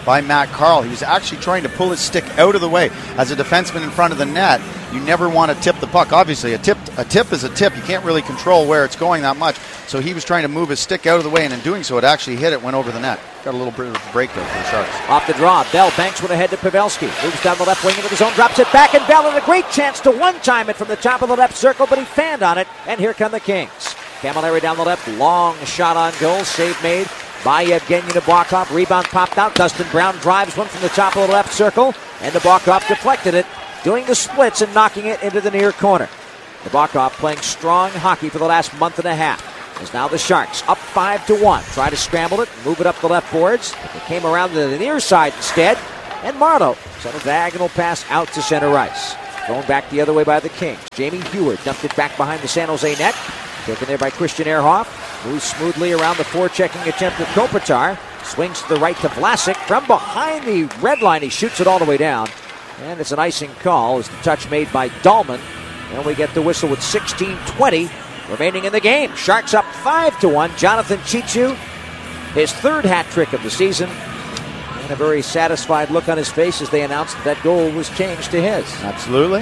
by Matt Carl. He was actually trying to pull his stick out of the way. As a defenseman in front of the net, you never want to tip the puck. Obviously, a tip a tip is a tip. You can't really control where it's going that much. So he was trying to move his stick out of the way, and in doing so, it actually hit it, went over the net. Got a little bit of a break there for the Sharks. Off the draw, Bell banks one ahead to Pavelski. Moves down the left wing into the zone, drops it back, and Bell had a great chance to one-time it from the top of the left circle, but he fanned on it, and here come the Kings. Camilleri down the left, long shot on goal, save made by Evgeny Nabokov. Rebound popped out. Dustin Brown drives one from the top of the left circle, and Nabokov deflected it, doing the splits and knocking it into the near corner. Nabokov playing strong hockey for the last month and a half. As now the Sharks up five to one. Try to scramble it, move it up the left boards. But they came around to the near side instead, and Marleau sent a diagonal pass out to center ice. Thrown back the other way by the Kings. Jamie Heward dumped it back behind the San Jose net. Taken there by Christian Ehrhoff. Moves smoothly around the forechecking attempt of Kopitar. Swings to the right to Vlasic. From behind the red line, he shoots it all the way down. And it's an icing call as the touch made by Dahlman. And we get the whistle with sixteen twenty remaining in the game. Sharks up five to one. Jonathan Cheechoo, his third hat trick of the season. And a very satisfied look on his face as they announced that, that goal was changed to his. Absolutely.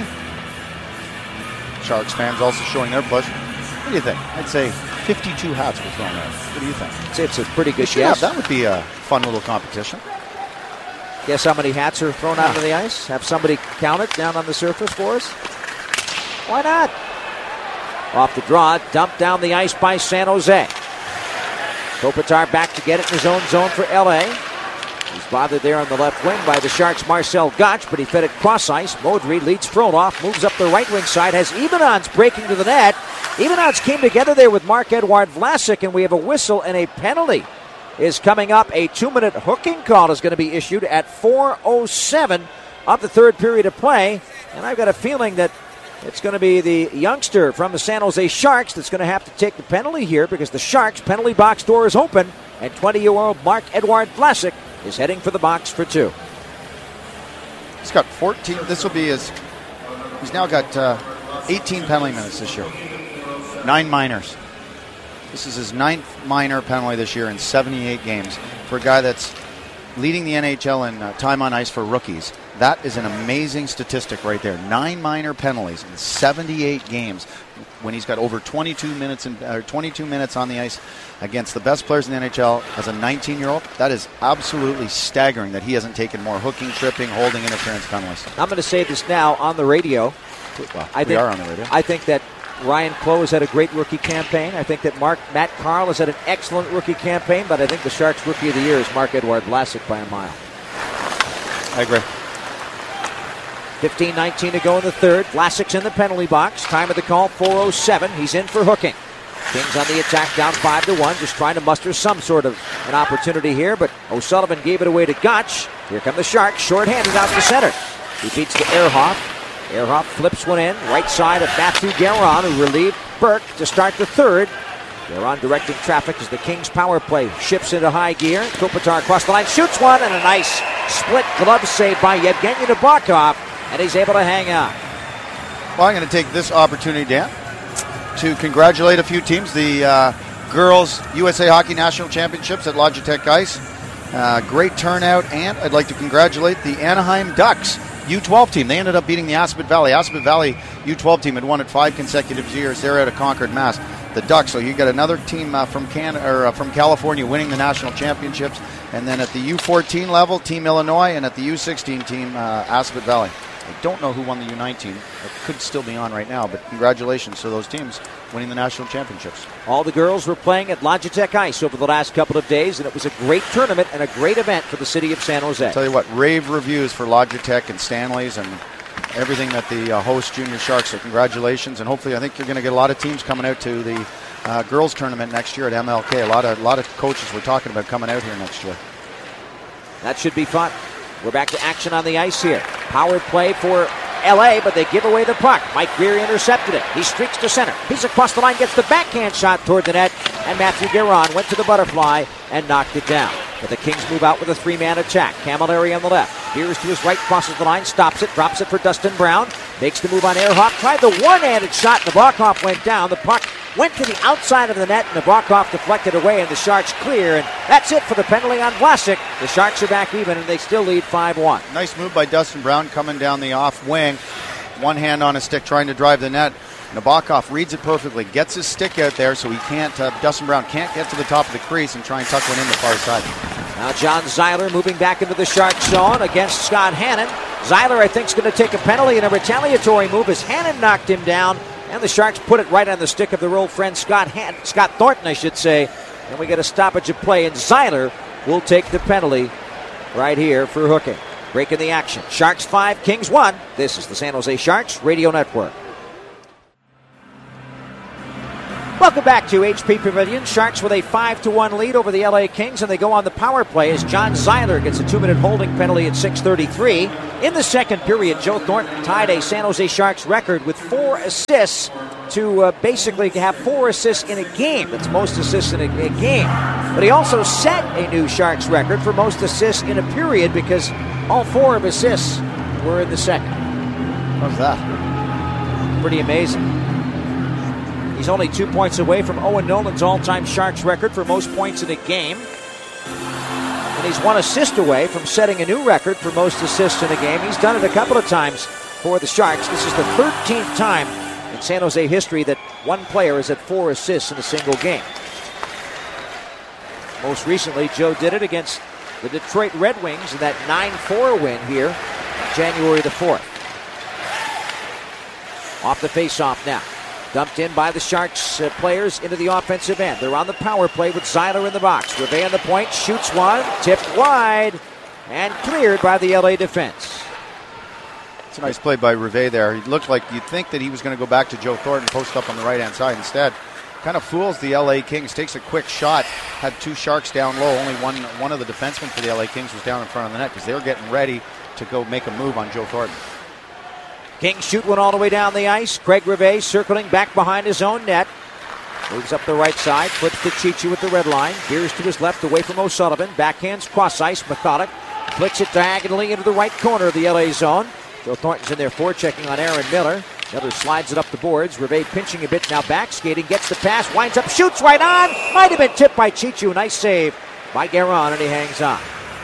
Sharks fans also showing their pleasure. What do you think? I'd say fifty-two hats were thrown out. What do you think? It's, it's a pretty good Yeah, guess. that would be a fun little competition. Guess how many hats are thrown out on the ice? Have somebody count it down on the surface for us? Why not? Off the draw, dumped down the ice by San Jose. Kopitar back to get it in his own zone for L A. He's bothered there on the left wing by the Sharks' Marcel Gotch, but he fed it cross ice. Modry leads Frolov, moves up the right wing side, has Ebenons breaking to the net. Ebenons came together there with Marc-Edouard Vlasic, and we have a whistle and a penalty is coming up. A two-minute hooking call is going to be issued at four oh seven of the third period of play, and I've got a feeling that it's going to be the youngster from the San Jose Sharks that's going to have to take the penalty here because the Sharks' penalty box door is open, and twenty-year-old Marc-Edouard Vlasic is heading for the box for two. He's got fourteen. This will be his. He's now got uh, eighteen penalty minutes this year. Nine minors. This is his ninth minor penalty this year in seventy-eight games for a guy that's leading the N H L in uh, time on ice for rookies. That is an amazing statistic right there. Nine minor penalties in seventy-eight games when he's got over twenty-two minutes in, uh, twenty-two minutes on the ice against the best players in the N H L as a nineteen-year-old. That is absolutely staggering that he hasn't taken more hooking, tripping, holding, interference penalties. I'm going to say this now on the radio. Well, I we think, are on the radio. I think that Ryan Clough has had a great rookie campaign. I think that Mark Matt Carl has had an excellent rookie campaign, but I think the Sharks' rookie of the year is Marc-Edouard Vlasic by a mile. I agree. fifteen nineteen to go in the third. Vlasic's in the penalty box. Time of the call, four oh seven. He's in for hooking. Kings on the attack, down five to one, just trying to muster some sort of an opportunity here, but O'Sullivan gave it away to Gotch. Here come the Sharks, shorthanded out to center. He beats to Ehrhoff. Ehrhoff flips one in, right side of Matthew Garon, who relieved Burke to start the third. Garon directing traffic as the Kings' power play shifts into high gear. Kopitar across the line, shoots one, and a nice split glove save by Yevgeny Nabokov, and he's able to hang on. Well, I'm going to take this opportunity, Dan, to congratulate a few teams. The uh, Girls U S A Hockey National Championships at Logitech Ice. Uh, great turnout, and I'd like to congratulate the Anaheim Ducks U twelve team. They ended up beating the Aspet Valley. Aspet Valley U twelve team had won it five consecutive years. They're out of Concord, Mass. The Ducks. So you got another team uh, from Can or uh, from California winning the national championships, and then at the U fourteen level, Team Illinois, and at the U sixteen team, uh, Aspet Valley. I don't know who won the U nineteen. It could still be on right now, but congratulations to those teams winning the national championships. All the girls were playing at Logitech Ice over the last couple of days, and it was a great tournament and a great event for the city of San Jose. I'll tell you what, rave reviews for Logitech and Stanley's and everything that the uh, host Junior Sharks. So congratulations, and hopefully I think you're going to get a lot of teams coming out to the uh, girls tournament next year at M L K. A lot of, a lot of coaches were talking about coming out here next year. That should be fun. We're back to action on the ice here. Power play for L A, but they give away the puck. Mike Greer intercepted it. He streaks to center. He's across the line, gets the backhand shot toward the net, and Matthew Garon went to the butterfly and knocked it down. But the Kings move out with a three-man attack. Camilleri on the left. Veers to his right, crosses the line, stops it, drops it for Dustin Brown. Makes the move on Ehrhoff. Tried the one-handed shot. Nabokov went down. The puck went to the outside of the net, and Nabokov deflected away, and the Sharks clear, and that's it for the penalty on Vlasic. The Sharks are back even, and they still lead five one. Nice move by Dustin Brown coming down the off wing. One hand on a stick trying to drive the net. Nabokov reads it perfectly, gets his stick out there so he can't, uh, Dustin Brown can't get to the top of the crease and try and tuck one in the far side. Now John Zeiler moving back into the Shark zone against Scott Hannon. Zeiler, I think, is going to take a penalty and a retaliatory move as Hannon knocked him down, and the Sharks put it right on the stick of their old friend Scott Han- Scott Thornton, I should say. And we get a stoppage of play, and Zeiler will take the penalty right here for hooking. Breaking the action. Sharks five, Kings one. This is the San Jose Sharks Radio Network. Welcome back to H P Pavilion. Sharks with a five to one lead over the L A Kings, and they go on the power play as John Zeiler gets a two-minute holding penalty at six thirty-three. In the second period, Joe Thornton tied a San Jose Sharks record with four assists to uh, basically have four assists in a game. That's most assists in a, a game. But he also set a new Sharks record for most assists in a period because all four of assists were in the second. How's that? Pretty amazing. He's only two points away from Owen Nolan's all-time Sharks record for most points in a game. And he's one assist away from setting a new record for most assists in a game. He's done it a couple of times for the Sharks. This is the thirteenth time in San Jose history that one player has had four assists in a single game. Most recently, Joe did it against the Detroit Red Wings in that nine four win here, January the fourth. Off the face-off now. Dumped in by the Sharks uh, players into the offensive end. They're on the power play with Zeiler in the box. Reve on the point, shoots one, tipped wide, and cleared by the L A defense. It's a nice play by Reve there. He looked like you'd think that he was going to go back to Joe Thornton, post up on the right-hand side. Instead, kind of fools the L A Kings, takes a quick shot, had two Sharks down low. Only one, one of the defensemen for the L A Kings was down in front of the net because they were getting ready to go make a move on Joe Thornton. Kings shoot one all the way down the ice. Craig Reve circling back behind his own net. Moves up the right side, flips to Chichu with the red line. Veers to his left away from O'Sullivan. Backhands cross ice. Methodic flicks it diagonally into the right corner of the L A zone. Joe Thornton's in there forechecking on Aaron Miller. Miller slides it up the boards. Reve pinching a bit now, back skating, gets the pass, winds up, shoots right on. Might have been tipped by Chichu. Nice save by Guerin, and he hangs on.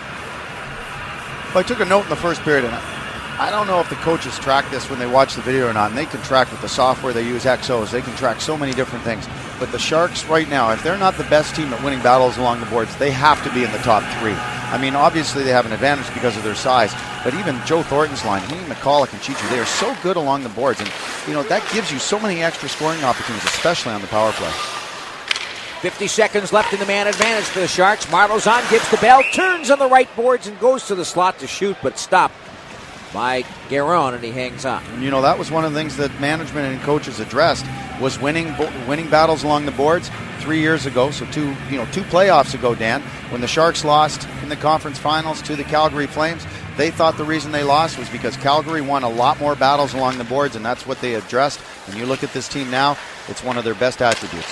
Well, I took a note in the first period, and I don't know if the coaches track this when they watch the video or not, and they can track with the software they use, X Os. They can track so many different things. But the Sharks right now, if they're not the best team at winning battles along the boards, they have to be in the top three. I mean, obviously they have an advantage because of their size, but even Joe Thornton's line, he, McCulloch, and Chichu, they are so good along the boards, and you know that gives you so many extra scoring opportunities, especially on the power play. fifty seconds left in the man advantage for the Sharks. Marlowe's on, gives to Bell, turns on the right boards and goes to the slot to shoot, but stopped by Guerin, and he hangs on. And you know, that was one of the things that management and coaches addressed, was winning winning battles along the boards three years ago, so two you know two playoffs ago, Dan, when the Sharks lost in the conference finals to the Calgary Flames. They thought the reason they lost was because Calgary won a lot more battles along the boards, and that's what they addressed. And you look at this team now, it's one of their best attributes.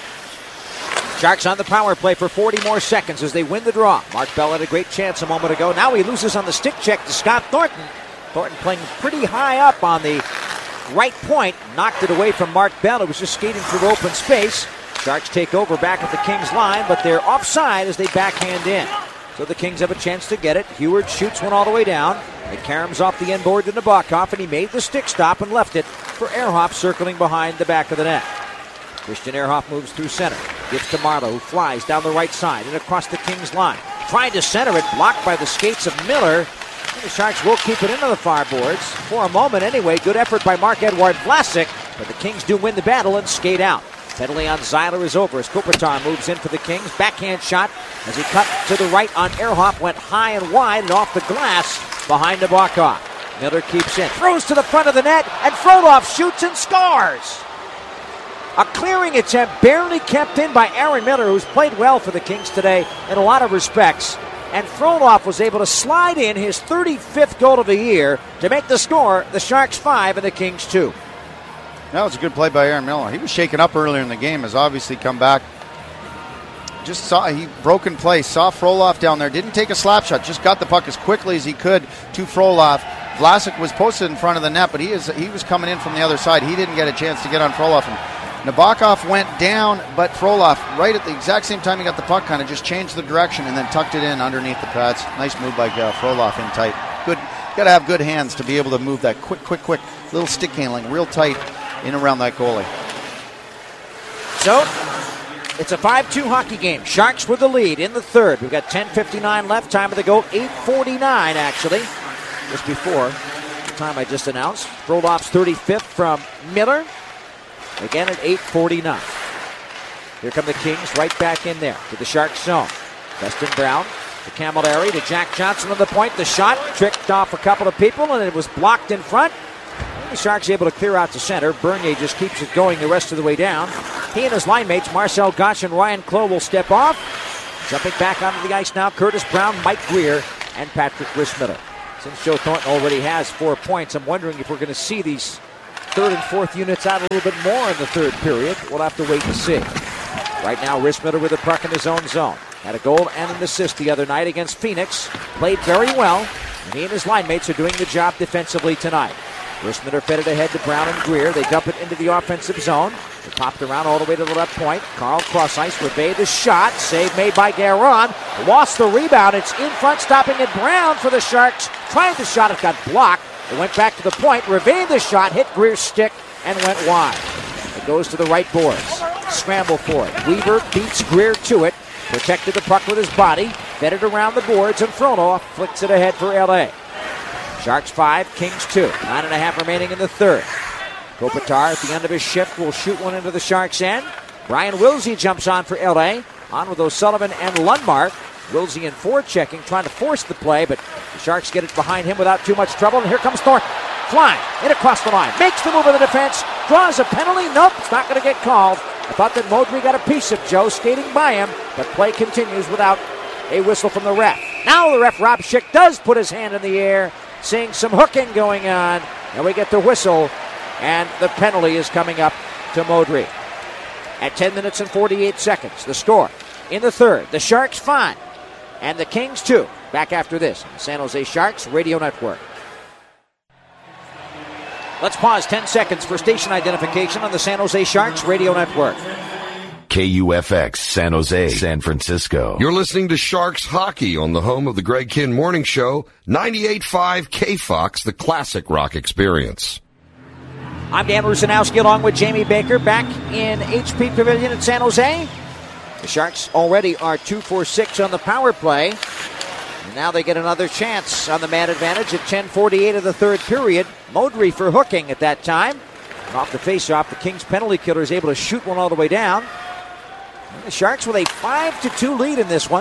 Sharks on the power play for forty more seconds as they win the draw. Mark Bell had a great chance a moment ago. Now he loses on the stick check to Scott Thornton. Thornton playing pretty high up on the right point. Knocked it away from Mark Bell. It was just skating through open space. Sharks take over back at the Kings line, but they're offside as they backhand in. So the Kings have a chance to get it. Heward shoots one all the way down. It caroms off the end board to Nabokov, and he made the stick stop and left it for Ehrhoff circling behind the back of the net. Christian Ehrhoff moves through center. Gives to Marlowe, who flies down the right side and across the Kings line. Trying to center it, blocked by the skates of Miller. And the Sharks will keep it into the far boards. For a moment anyway, good effort by Marc-Edouard Vlasic, but the Kings do win the battle and skate out. Penalty on Zeiler is over as Kopitar moves in for the Kings. Backhand shot as he cut to the right on Ehrhoff, went high and wide and off the glass behind Nabokov. Miller keeps in, throws to the front of the net, and Frolov shoots and scores. A clearing attempt barely kept in by Aaron Miller, who's played well for the Kings today in a lot of respects. And Frolov was able to slide in his thirty-fifth goal of the year to make the score the Sharks five and the Kings two. That was a good play by Aaron Miller. He was shaken up earlier in the game, has obviously come back. Just saw he broken play, saw Frolov down there, didn't take a slap shot, just got the puck as quickly as he could to Frolov. Vlasic was posted in front of the net, but he is he was coming in from the other side. He didn't get a chance to get on Frolov. And Nabokov went down, but Frolov, right at the exact same time he got the puck, kind of just changed the direction and then tucked it in underneath the pads. Nice move by uh, Frolov in tight. Good, got to have good hands to be able to move that quick, quick, quick little stick handling, real tight in around that goalie. So, it's a five two hockey game. Sharks with the lead in the third. We've got ten fifty-nine left. Time of the goal, eight forty-nine actually. Just before the time I just announced. Frolov's thirty-fifth from Miller. Again at eight forty-nine. Here come the Kings right back in there to the Sharks zone. Dustin Brown to Camilleri to Jack Johnson on the point. The shot tricked off a couple of people and it was blocked in front. The Sharks able to clear out to center. Bernier just keeps it going the rest of the way down. He and his line mates, Marcel Gotch and Ryan Clough, will step off. Jumping back onto the ice now, Curtis Brown, Mike Greer, and Patrick Rissmiller. Since Joe Thornton already has four points, I'm wondering if we're going to see these third and fourth units out a little bit more in the third period. We'll have to wait and see. Right now, Rissmiller with the puck in his own zone. Had a goal and an assist the other night against Phoenix. Played very well, and he and his line mates are doing the job defensively tonight. Rissmiller fed it ahead to Brown and Greer. They dump it into the offensive zone. They popped around all the way to the left point. Carl cross ice. Reve the shot. Save made by Guerin. Lost the rebound. It's in front, stopping it. Brown for the Sharks. Tried the shot. It got blocked. It went back to the point. Reve the shot. Hit Greer's stick and went wide. It goes to the right boards. Scramble for it. Weaver beats Greer to it. Protected the puck with his body. Fed it around the boards. And Frono flicks it ahead for L A. Sharks five, Kings two. Nine and a half remaining in the third. Kopitar at the end of his shift will shoot one into the Sharks' end. Brian Wilsey jumps on for L A. On with O'Sullivan and Lundmark. Wilsey in forechecking, trying to force the play, but the Sharks get it behind him without too much trouble. And here comes Thornton. Flying in across the line. Makes the move in the defense. Draws a penalty. Nope, it's not going to get called. I thought that Modry got a piece of Joe skating by him, but play continues without a whistle from the ref. Now the ref, Rob Schick, does put his hand in the air, seeing some hooking going on, and we get the whistle, and the penalty is coming up to Modry. At ten minutes and forty-eight seconds, the score in the third, the Sharks five, and the Kings two. Back after this, on the San Jose Sharks Radio Network. Let's pause ten seconds for station identification on the San Jose Sharks Radio Network. K U F X, San Jose, San Francisco. You're listening to Sharks Hockey on the home of the Greg Kihn Morning Show, ninety-eight point five K Fox, the classic rock experience. I'm Dan Rusanowski along with Jamie Baker back in H P Pavilion in San Jose. The Sharks already are two for six on the power play. And now they get another chance on the man advantage at ten forty-eight of the third period. Modry for hooking at that time. And off the faceoff, the Kings penalty killer is able to shoot one all the way down. And the Sharks with a five to two lead in this one.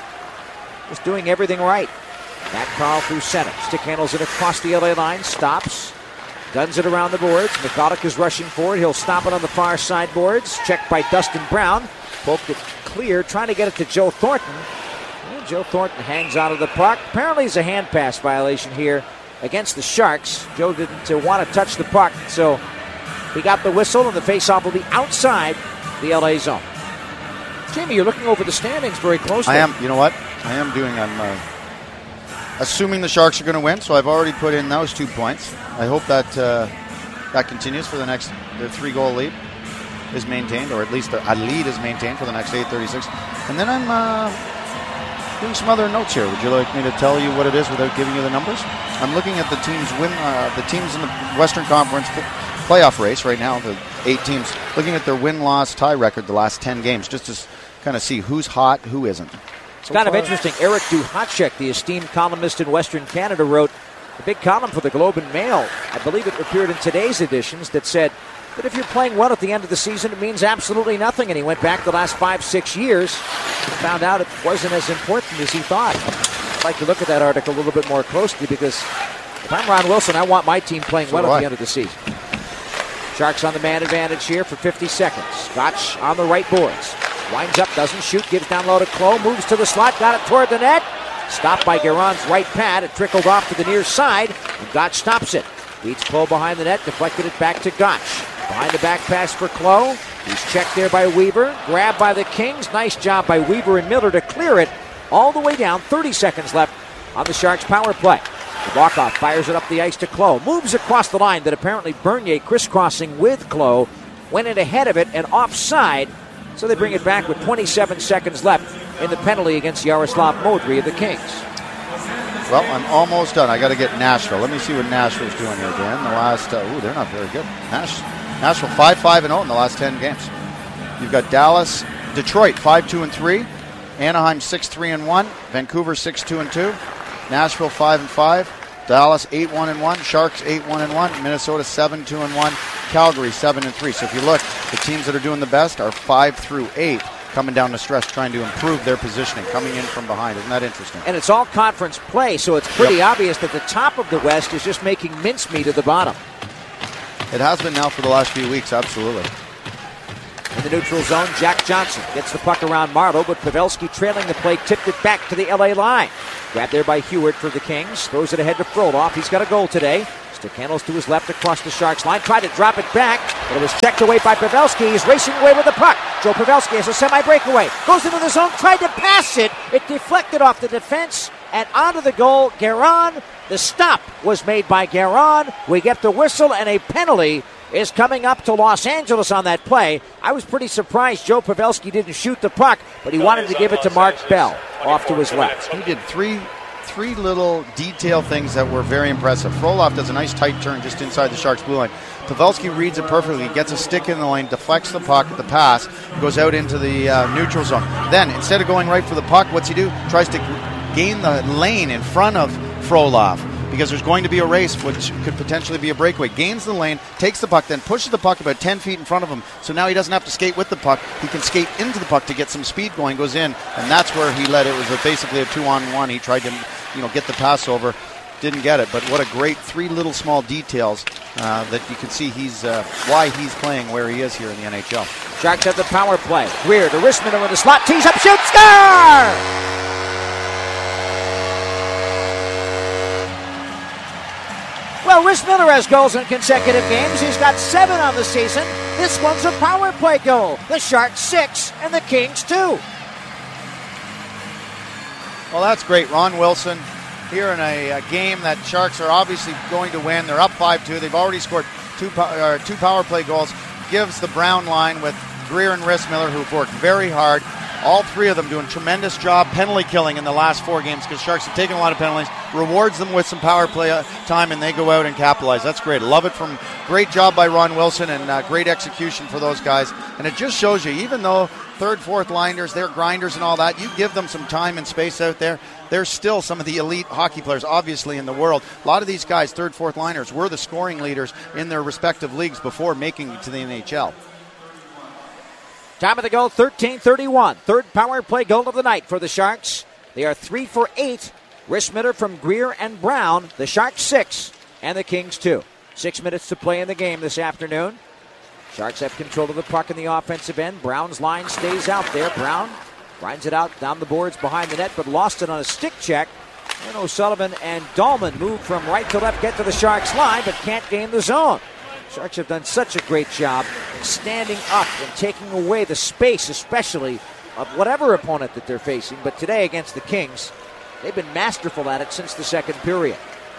Just doing everything right. Matt Carl through center. Stick handles it across the L A line. Stops. Guns it around the boards. McCulloch is rushing forward. He'll stop it on the far side boards. Checked by Dustin Brown. Poked it clear. Trying to get it to Joe Thornton. And Joe Thornton hangs out of the puck. Apparently it's a hand pass violation here against the Sharks. Joe didn't uh, want to touch the puck. So he got the whistle, and the faceoff will be outside the L A zone. Jamie, you're looking over the standings very closely. I am. You know what? I am doing. I'm uh, assuming the Sharks are going to win, so I've already put in those two points. I hope that uh, that continues for the next. The three-goal lead is maintained, or at least a lead is maintained for the next eight thirty-six. And then I'm uh, doing some other notes here. Would you like me to tell you what it is without giving you the numbers? I'm looking at the teams win. Uh, the teams in the Western Conference playoff race right now. The eight teams. Looking at their win-loss tie record the last ten games, just to kind of see who's hot, who isn't. It's so kind far. Of interesting. Eric Duhatschek, the esteemed columnist in Western Canada, wrote a big column for the Globe and Mail. I believe it appeared in today's editions that said that if you're playing well at the end of the season, it means absolutely nothing. And he went back the last five, six years and found out it wasn't as important as he thought. I'd like to look at that article a little bit more closely because if I'm Ron Wilson, I want my team playing so well at the end of the season. Sharks on the man advantage here for fifty seconds. Scotch on the right boards. Winds up, doesn't shoot, gives down low to Clough, moves to the slot, got it toward the net. Stopped by Guerin's right pad. It trickled off to the near side, and Gotch stops it. Beats Clough behind the net, deflected it back to Gotch. Behind the back pass for Clough. He's checked there by Weaver. Grabbed by the Kings. Nice job by Weaver and Miller to clear it all the way down. thirty seconds left on the Sharks' power play. Nabokov fires it up the ice to Clough. Moves across the line that apparently Bernier crisscrossing with Clough. went in ahead of it and offside, so they bring it back with twenty-seven seconds left in the penalty against Yaroslav Modry of the Kings. Well, I'm almost done. I got to get Nashville. Let me see what Nashville's doing here, Dan. The last, uh, ooh, they're not very good. Nash, Nashville five five and oh in the last ten games. You've got Dallas, Detroit five two and three, Anaheim six three and one, Vancouver six two and two, Nashville five and five, Dallas eight one and one, Sharks eight one and one, Minnesota seven two and one, Calgary seven and three. So if you look, the teams that are doing the best are five through eight, coming down the stretch, trying to improve their positioning, coming in from behind. Isn't that interesting? And it's all conference play, so it's pretty Yep. obvious that the top of the West is just making mincemeat of the bottom. It has been now for the last few weeks, absolutely. In the neutral zone, Jack Johnson gets the puck around Marlowe, but Pavelski trailing the play, tipped it back to the L A line. Grabbed there by Heward for the Kings, throws it ahead to Frolov. He's got a goal today. Sturcanos to his left across the Sharks line, tried to drop it back, but it was checked away by Pavelski. He's racing away with the puck. Joe Pavelski has a semi-breakaway, goes into the zone, tried to pass it. It deflected off the defense and onto the goal. Guerin, the stop was made by Guerin. We get the whistle, and a penalty is coming up to Los Angeles on that play. I was pretty surprised Joe Pavelski didn't shoot the puck, but he wanted to give it to Mark Bell off to his left. He did three three little detail things that were very impressive. Frolov does a nice tight turn just inside the Sharks' blue line. Pavelski reads it perfectly, gets a stick in the lane, deflects the puck at the pass, goes out into the uh, neutral zone. Then, instead of going right for the puck, what's he do? Tries to gain the lane in front of Frolov, because there's going to be a race which could potentially be a breakaway. Gains the lane, takes the puck, then pushes the puck about ten feet in front of him. So now he doesn't have to skate with the puck. He can skate into the puck to get some speed going, goes in, and that's where he led. It was a, basically a two-on-one. He tried to you know, get the pass over. Didn't get it, but what a great three little small details uh, that you can see he's uh, why he's playing where he is here in the N H L. Sharks have the power play. Greer to Rissman with the slot, tees up, shoots, score! Well, Rhys Miller has goals in consecutive games. He's got seven on the season. This one's a power play goal. The Sharks six and the Kings two. Well, that's great. Ron Wilson here in a, a game that Sharks are obviously going to win. They're up five two. They've already scored two, uh, two power play goals. Gives the Brown line with Greer and Rhys Miller, who've worked very hard. All three of them doing a tremendous job penalty killing in the last four games, because Sharks have taken a lot of penalties, rewards them with some power play time, and they go out and capitalize. That's great. Love it. From great job by Ron Wilson, and uh, great execution for those guys. And it just shows you, even though third, fourth liners, they're grinders and all that, you give them some time and space out there, they're still some of the elite hockey players, obviously, in the world. A lot of these guys, third, fourth liners, were the scoring leaders in their respective leagues before making it to the N H L. Time of the goal, thirteen thirty-one. Third power play goal of the night for the Sharks. They are three for eight. Rhys Miller from Greer and Brown. The Sharks six and the Kings two. Six minutes to play in the game this afternoon. Sharks have control of the puck in the offensive end. Brown's line stays out there. Brown grinds it out down the boards behind the net, but lost it on a stick check. And O'Sullivan and Dahlman move from right to left, get to the Sharks line, but can't gain the zone. Sharks have done such a great job standing up and taking away the space, especially of whatever opponent that they're facing. But today against the Kings, they've been masterful at it since the second period.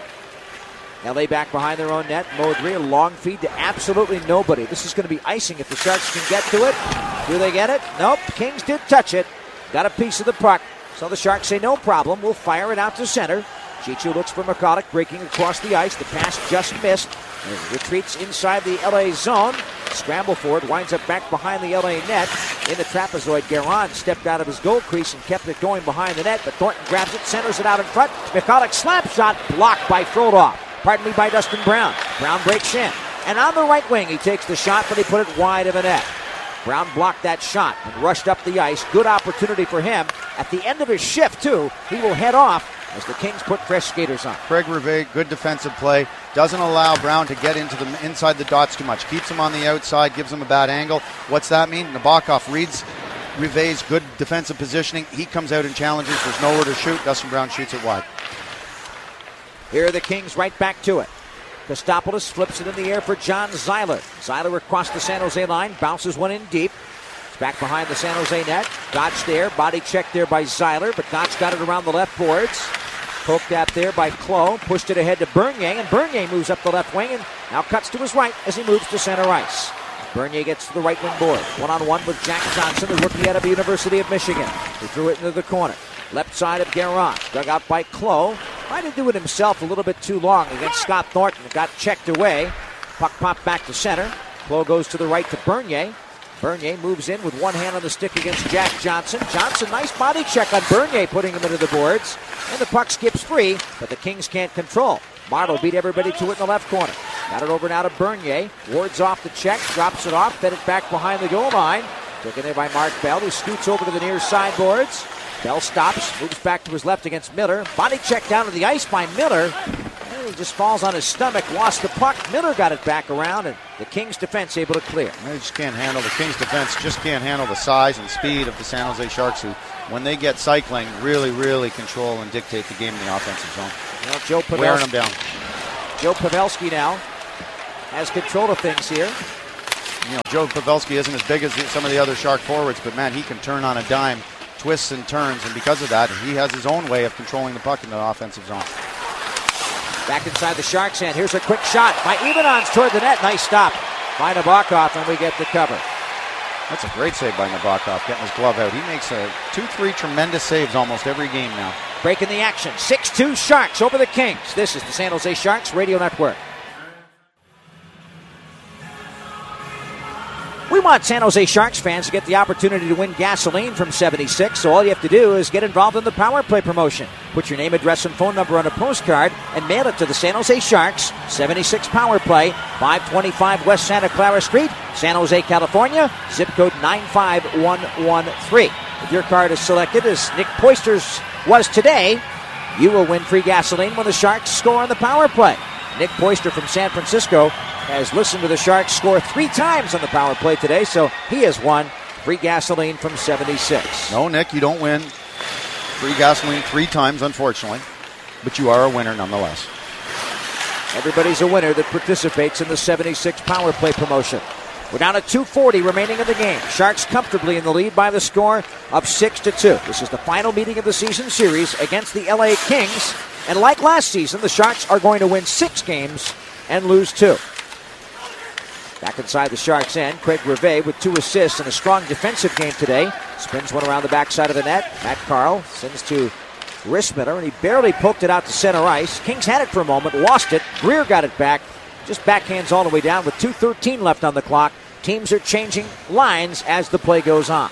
L A back behind their own net. Modry, a long feed to absolutely nobody. This is going to be icing if the Sharks can get to it. Do they get it? Nope. Kings did touch it. Got a piece of the puck. So the Sharks say no problem. We'll fire it out to center. Chichu looks for McCulloch, breaking across the ice. The pass just missed. And retreats inside the L A zone. Scramble for it. Winds up back behind the L A net. In the trapezoid, Guerin stepped out of his goal crease and kept it going behind the net. But Thornton grabs it, centers it out in front. McCulloch slap shot blocked by Frolov. Pardon me, by Dustin Brown. Brown breaks in. And on the right wing, he takes the shot, but he put it wide of the net. Brown blocked that shot and rushed up the ice. Good opportunity for him. At the end of his shift, too, he will head off as the Kings put fresh skaters on. Craig Rivet, good defensive play. Doesn't allow Brown to get into the inside the dots too much. Keeps him on the outside, gives him a bad angle. What's that mean? Nabokov reads Rivet's good defensive positioning. He comes out and challenges. There's nowhere to shoot. Dustin Brown shoots it wide. Here are the Kings right back to it. Kostopoulos flips it in the air for John Zeiler. Zeiler across the San Jose line, bounces one in deep. It's back behind the San Jose net. Gotch there, body check there by Zeiler, but Gotch got it around the left boards. Poked out there by Cloh, pushed it ahead to Bernier, and Bernier moves up the left wing and now cuts to his right as he moves to center ice. Bernier gets to the right wing board. One-on-one with Jack Johnson, the rookie out of the University of Michigan. He threw it into the corner. Left side of Guerin. Dug out by Clough. Tried to do it himself a little bit too long against Scott Thornton. Got checked away. Puck popped back to center. Clough goes to the right to Bernier. Bernier moves in with one hand on the stick against Jack Johnson. Johnson, nice body check on Bernier, putting him into the boards. And the puck skips free, but the Kings can't control. Martel beat everybody to it in the left corner. Got it over now to Bernier. Wards off the check, drops it off, fed it back behind the goal line. Taken there by Mark Bell, who scoots over to the near sideboards. Bell stops, moves back to his left against Miller. Body check down to the ice by Miller. And he just falls on his stomach, lost the puck. Miller got it back around, and the Kings defense able to clear. They just can't handle, the Kings defense just can't handle the size and speed of the San Jose Sharks, who, when they get cycling, really, really control and dictate the game in the offensive zone. Well, Joe Pavelski, wearing them down. Joe Pavelski now has control of things here. You know, Joe Pavelski isn't as big as some of the other Shark forwards, but man, he can turn on a dime, twists and turns, and because of that, he has his own way of controlling the puck in the offensive zone. Back inside the Sharks' end. Here's a quick shot by Ivanons toward the net. Nice stop by Nabokov, and we get the cover. That's a great save by Nabokov, getting his glove out. He makes a two, three tremendous saves almost every game now. Breaking the action. six two Sharks over the Kings. This is the San Jose Sharks Radio Network. We want San Jose Sharks fans to get the opportunity to win gasoline from seventy-six, so all you have to do is get involved in the Power Play promotion. Put your name, address, and phone number on a postcard and mail it to the San Jose Sharks, seventy-six Power Play, five twenty-five West Santa Clara Street, San Jose, California, zip code nine five one one three. If your card is selected as Nick Poisters was today, you will win free gasoline when the Sharks score on the Power Play. Nick Poister from San Francisco has listened to the Sharks score three times on the Power Play today, so he has won free gasoline from seventy-six. No, Nick, you don't win free gasoline three times, unfortunately, but you are a winner nonetheless. Everybody's a winner that participates in the seventy-six Power Play promotion. We're down at two forty remaining in the game. Sharks comfortably in the lead by the score of six to two. This is the final meeting of the season series against the L A Kings. And like last season, the Sharks are going to win six games and lose two. Back inside the Sharks' end, Craig Rivet with two assists and a strong defensive game today. Spins one around the backside of the net. Matt Carl sends to Rissmitter, and he barely poked it out to center ice. Kings had it for a moment, lost it. Greer got it back. Just backhands all the way down with two thirteen left on the clock. Teams are changing lines as the play goes on.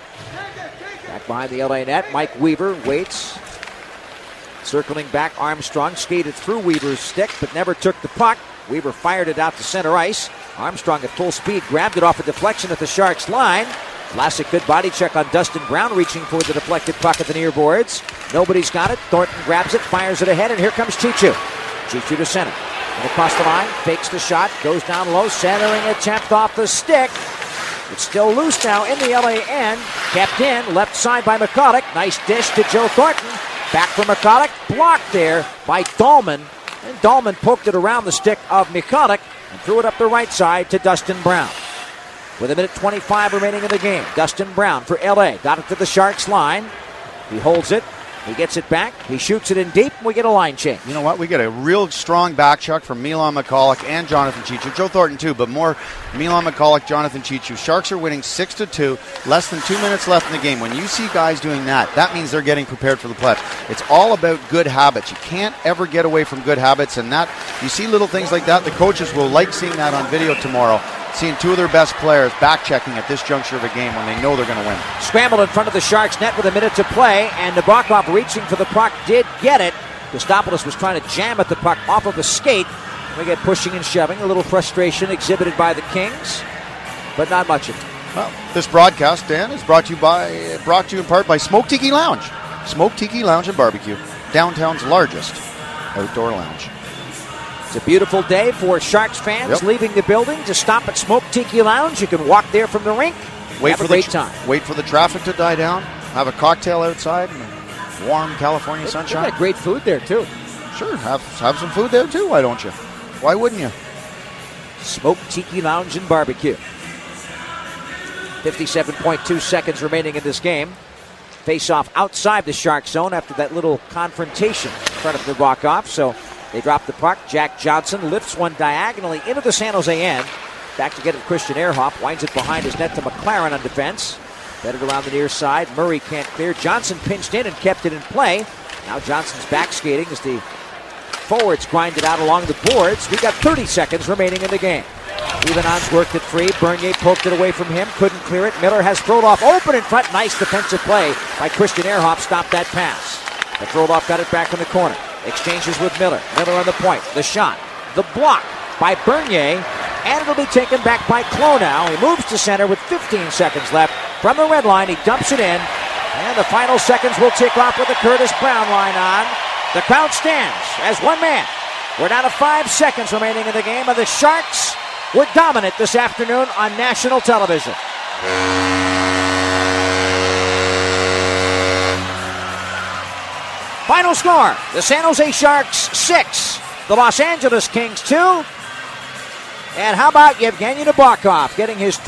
Back behind the L A net, Mike Weaver waits. Circling back, Armstrong skated through Weaver's stick, but never took the puck. Weaver fired it out to center ice. Armstrong at full speed grabbed it off a deflection at the Sharks line. Vlasic, good body check on Dustin Brown, reaching for the deflected puck at the near boards. Nobody's got it. Thornton grabs it, fires it ahead, and here comes Chichu. Chichu to center. And across the line, fakes the shot, goes down low, centering attempt off the stick. It's still loose now in the L A end. Kept in, left side by McCulloch. Nice dish to Joe Thornton. Back for McCulloch, blocked there by Dahlman. And Dahlman poked it around the stick of McCulloch and threw it up the right side to Dustin Brown. With a minute twenty-five remaining in the game, Dustin Brown for L A. Got it to the Sharks line. He holds it. He gets it back. He shoots it in deep, and we get a line change. You know what? We get a real strong back check from Milan McCulloch and Jonathan Chichu. Joe Thornton, too, but more Milan McCulloch, Jonathan Chichu. Sharks are winning six to two. Less than two minutes left in the game. When you see guys doing that, that means they're getting prepared for the playoffs. It's all about good habits. You can't ever get away from good habits, and that you see little things like that. The coaches will like seeing that on video tomorrow. Seeing two of their best players back-checking at this juncture of a game when they know they're going to win. Scrambled in front of the Sharks net with a minute to play, and Nabokov reaching for the puck did get it. Kostopoulos was trying to jam at the puck off of a skate. We get pushing and shoving, a little frustration exhibited by the Kings, but not much of it. Well, this broadcast, Dan, is brought to you by brought to you in part by Smoke Tiki Lounge. Smoke Tiki Lounge and Barbecue, downtown's largest outdoor lounge. It's a beautiful day for Sharks fans yep. leaving the building to stop at Smoke Tiki Lounge. You can walk there from the rink. Wait have for a great the, time. Wait for the traffic to die down. Have a cocktail outside in warm California sunshine. They got great food there too. Sure, have have some food there too. Why don't you? Why wouldn't you? Smoke Tiki Lounge and Barbecue. fifty-seven point two seconds remaining in this game. Face off outside the Shark zone after that little confrontation in front of the walk-off. So they drop the puck. Jack Johnson lifts one diagonally into the San Jose end. Back to get it, Christian Ehrhoff. Winds it behind his net to McLaren on defense. Headed around the near side. Murray can't clear. Johnson pinched in and kept it in play. Now Johnson's back skating as the forwards grind it out along the boards. We've got thirty seconds remaining in the game. Evenons worked it free. Bernier poked it away from him. Couldn't clear it. Miller has Frodoff open in front. Nice defensive play by Christian Ehrhoff. Stopped that pass. But Frodoff got it back in the corner. Exchanges with Miller. Miller on the point. The shot. The block by Bernier. And it'll be taken back by Clonow. He moves to center with fifteen seconds left. From the red line, he dumps it in. And the final seconds will tick off with the Curtis Brown line on. The crowd stands as one man. We're down to five seconds remaining in the game, and the Sharks were dominant this afternoon on national television. Final score, the San Jose Sharks six, the Los Angeles Kings two. And how about Yevgeny Nabokov getting his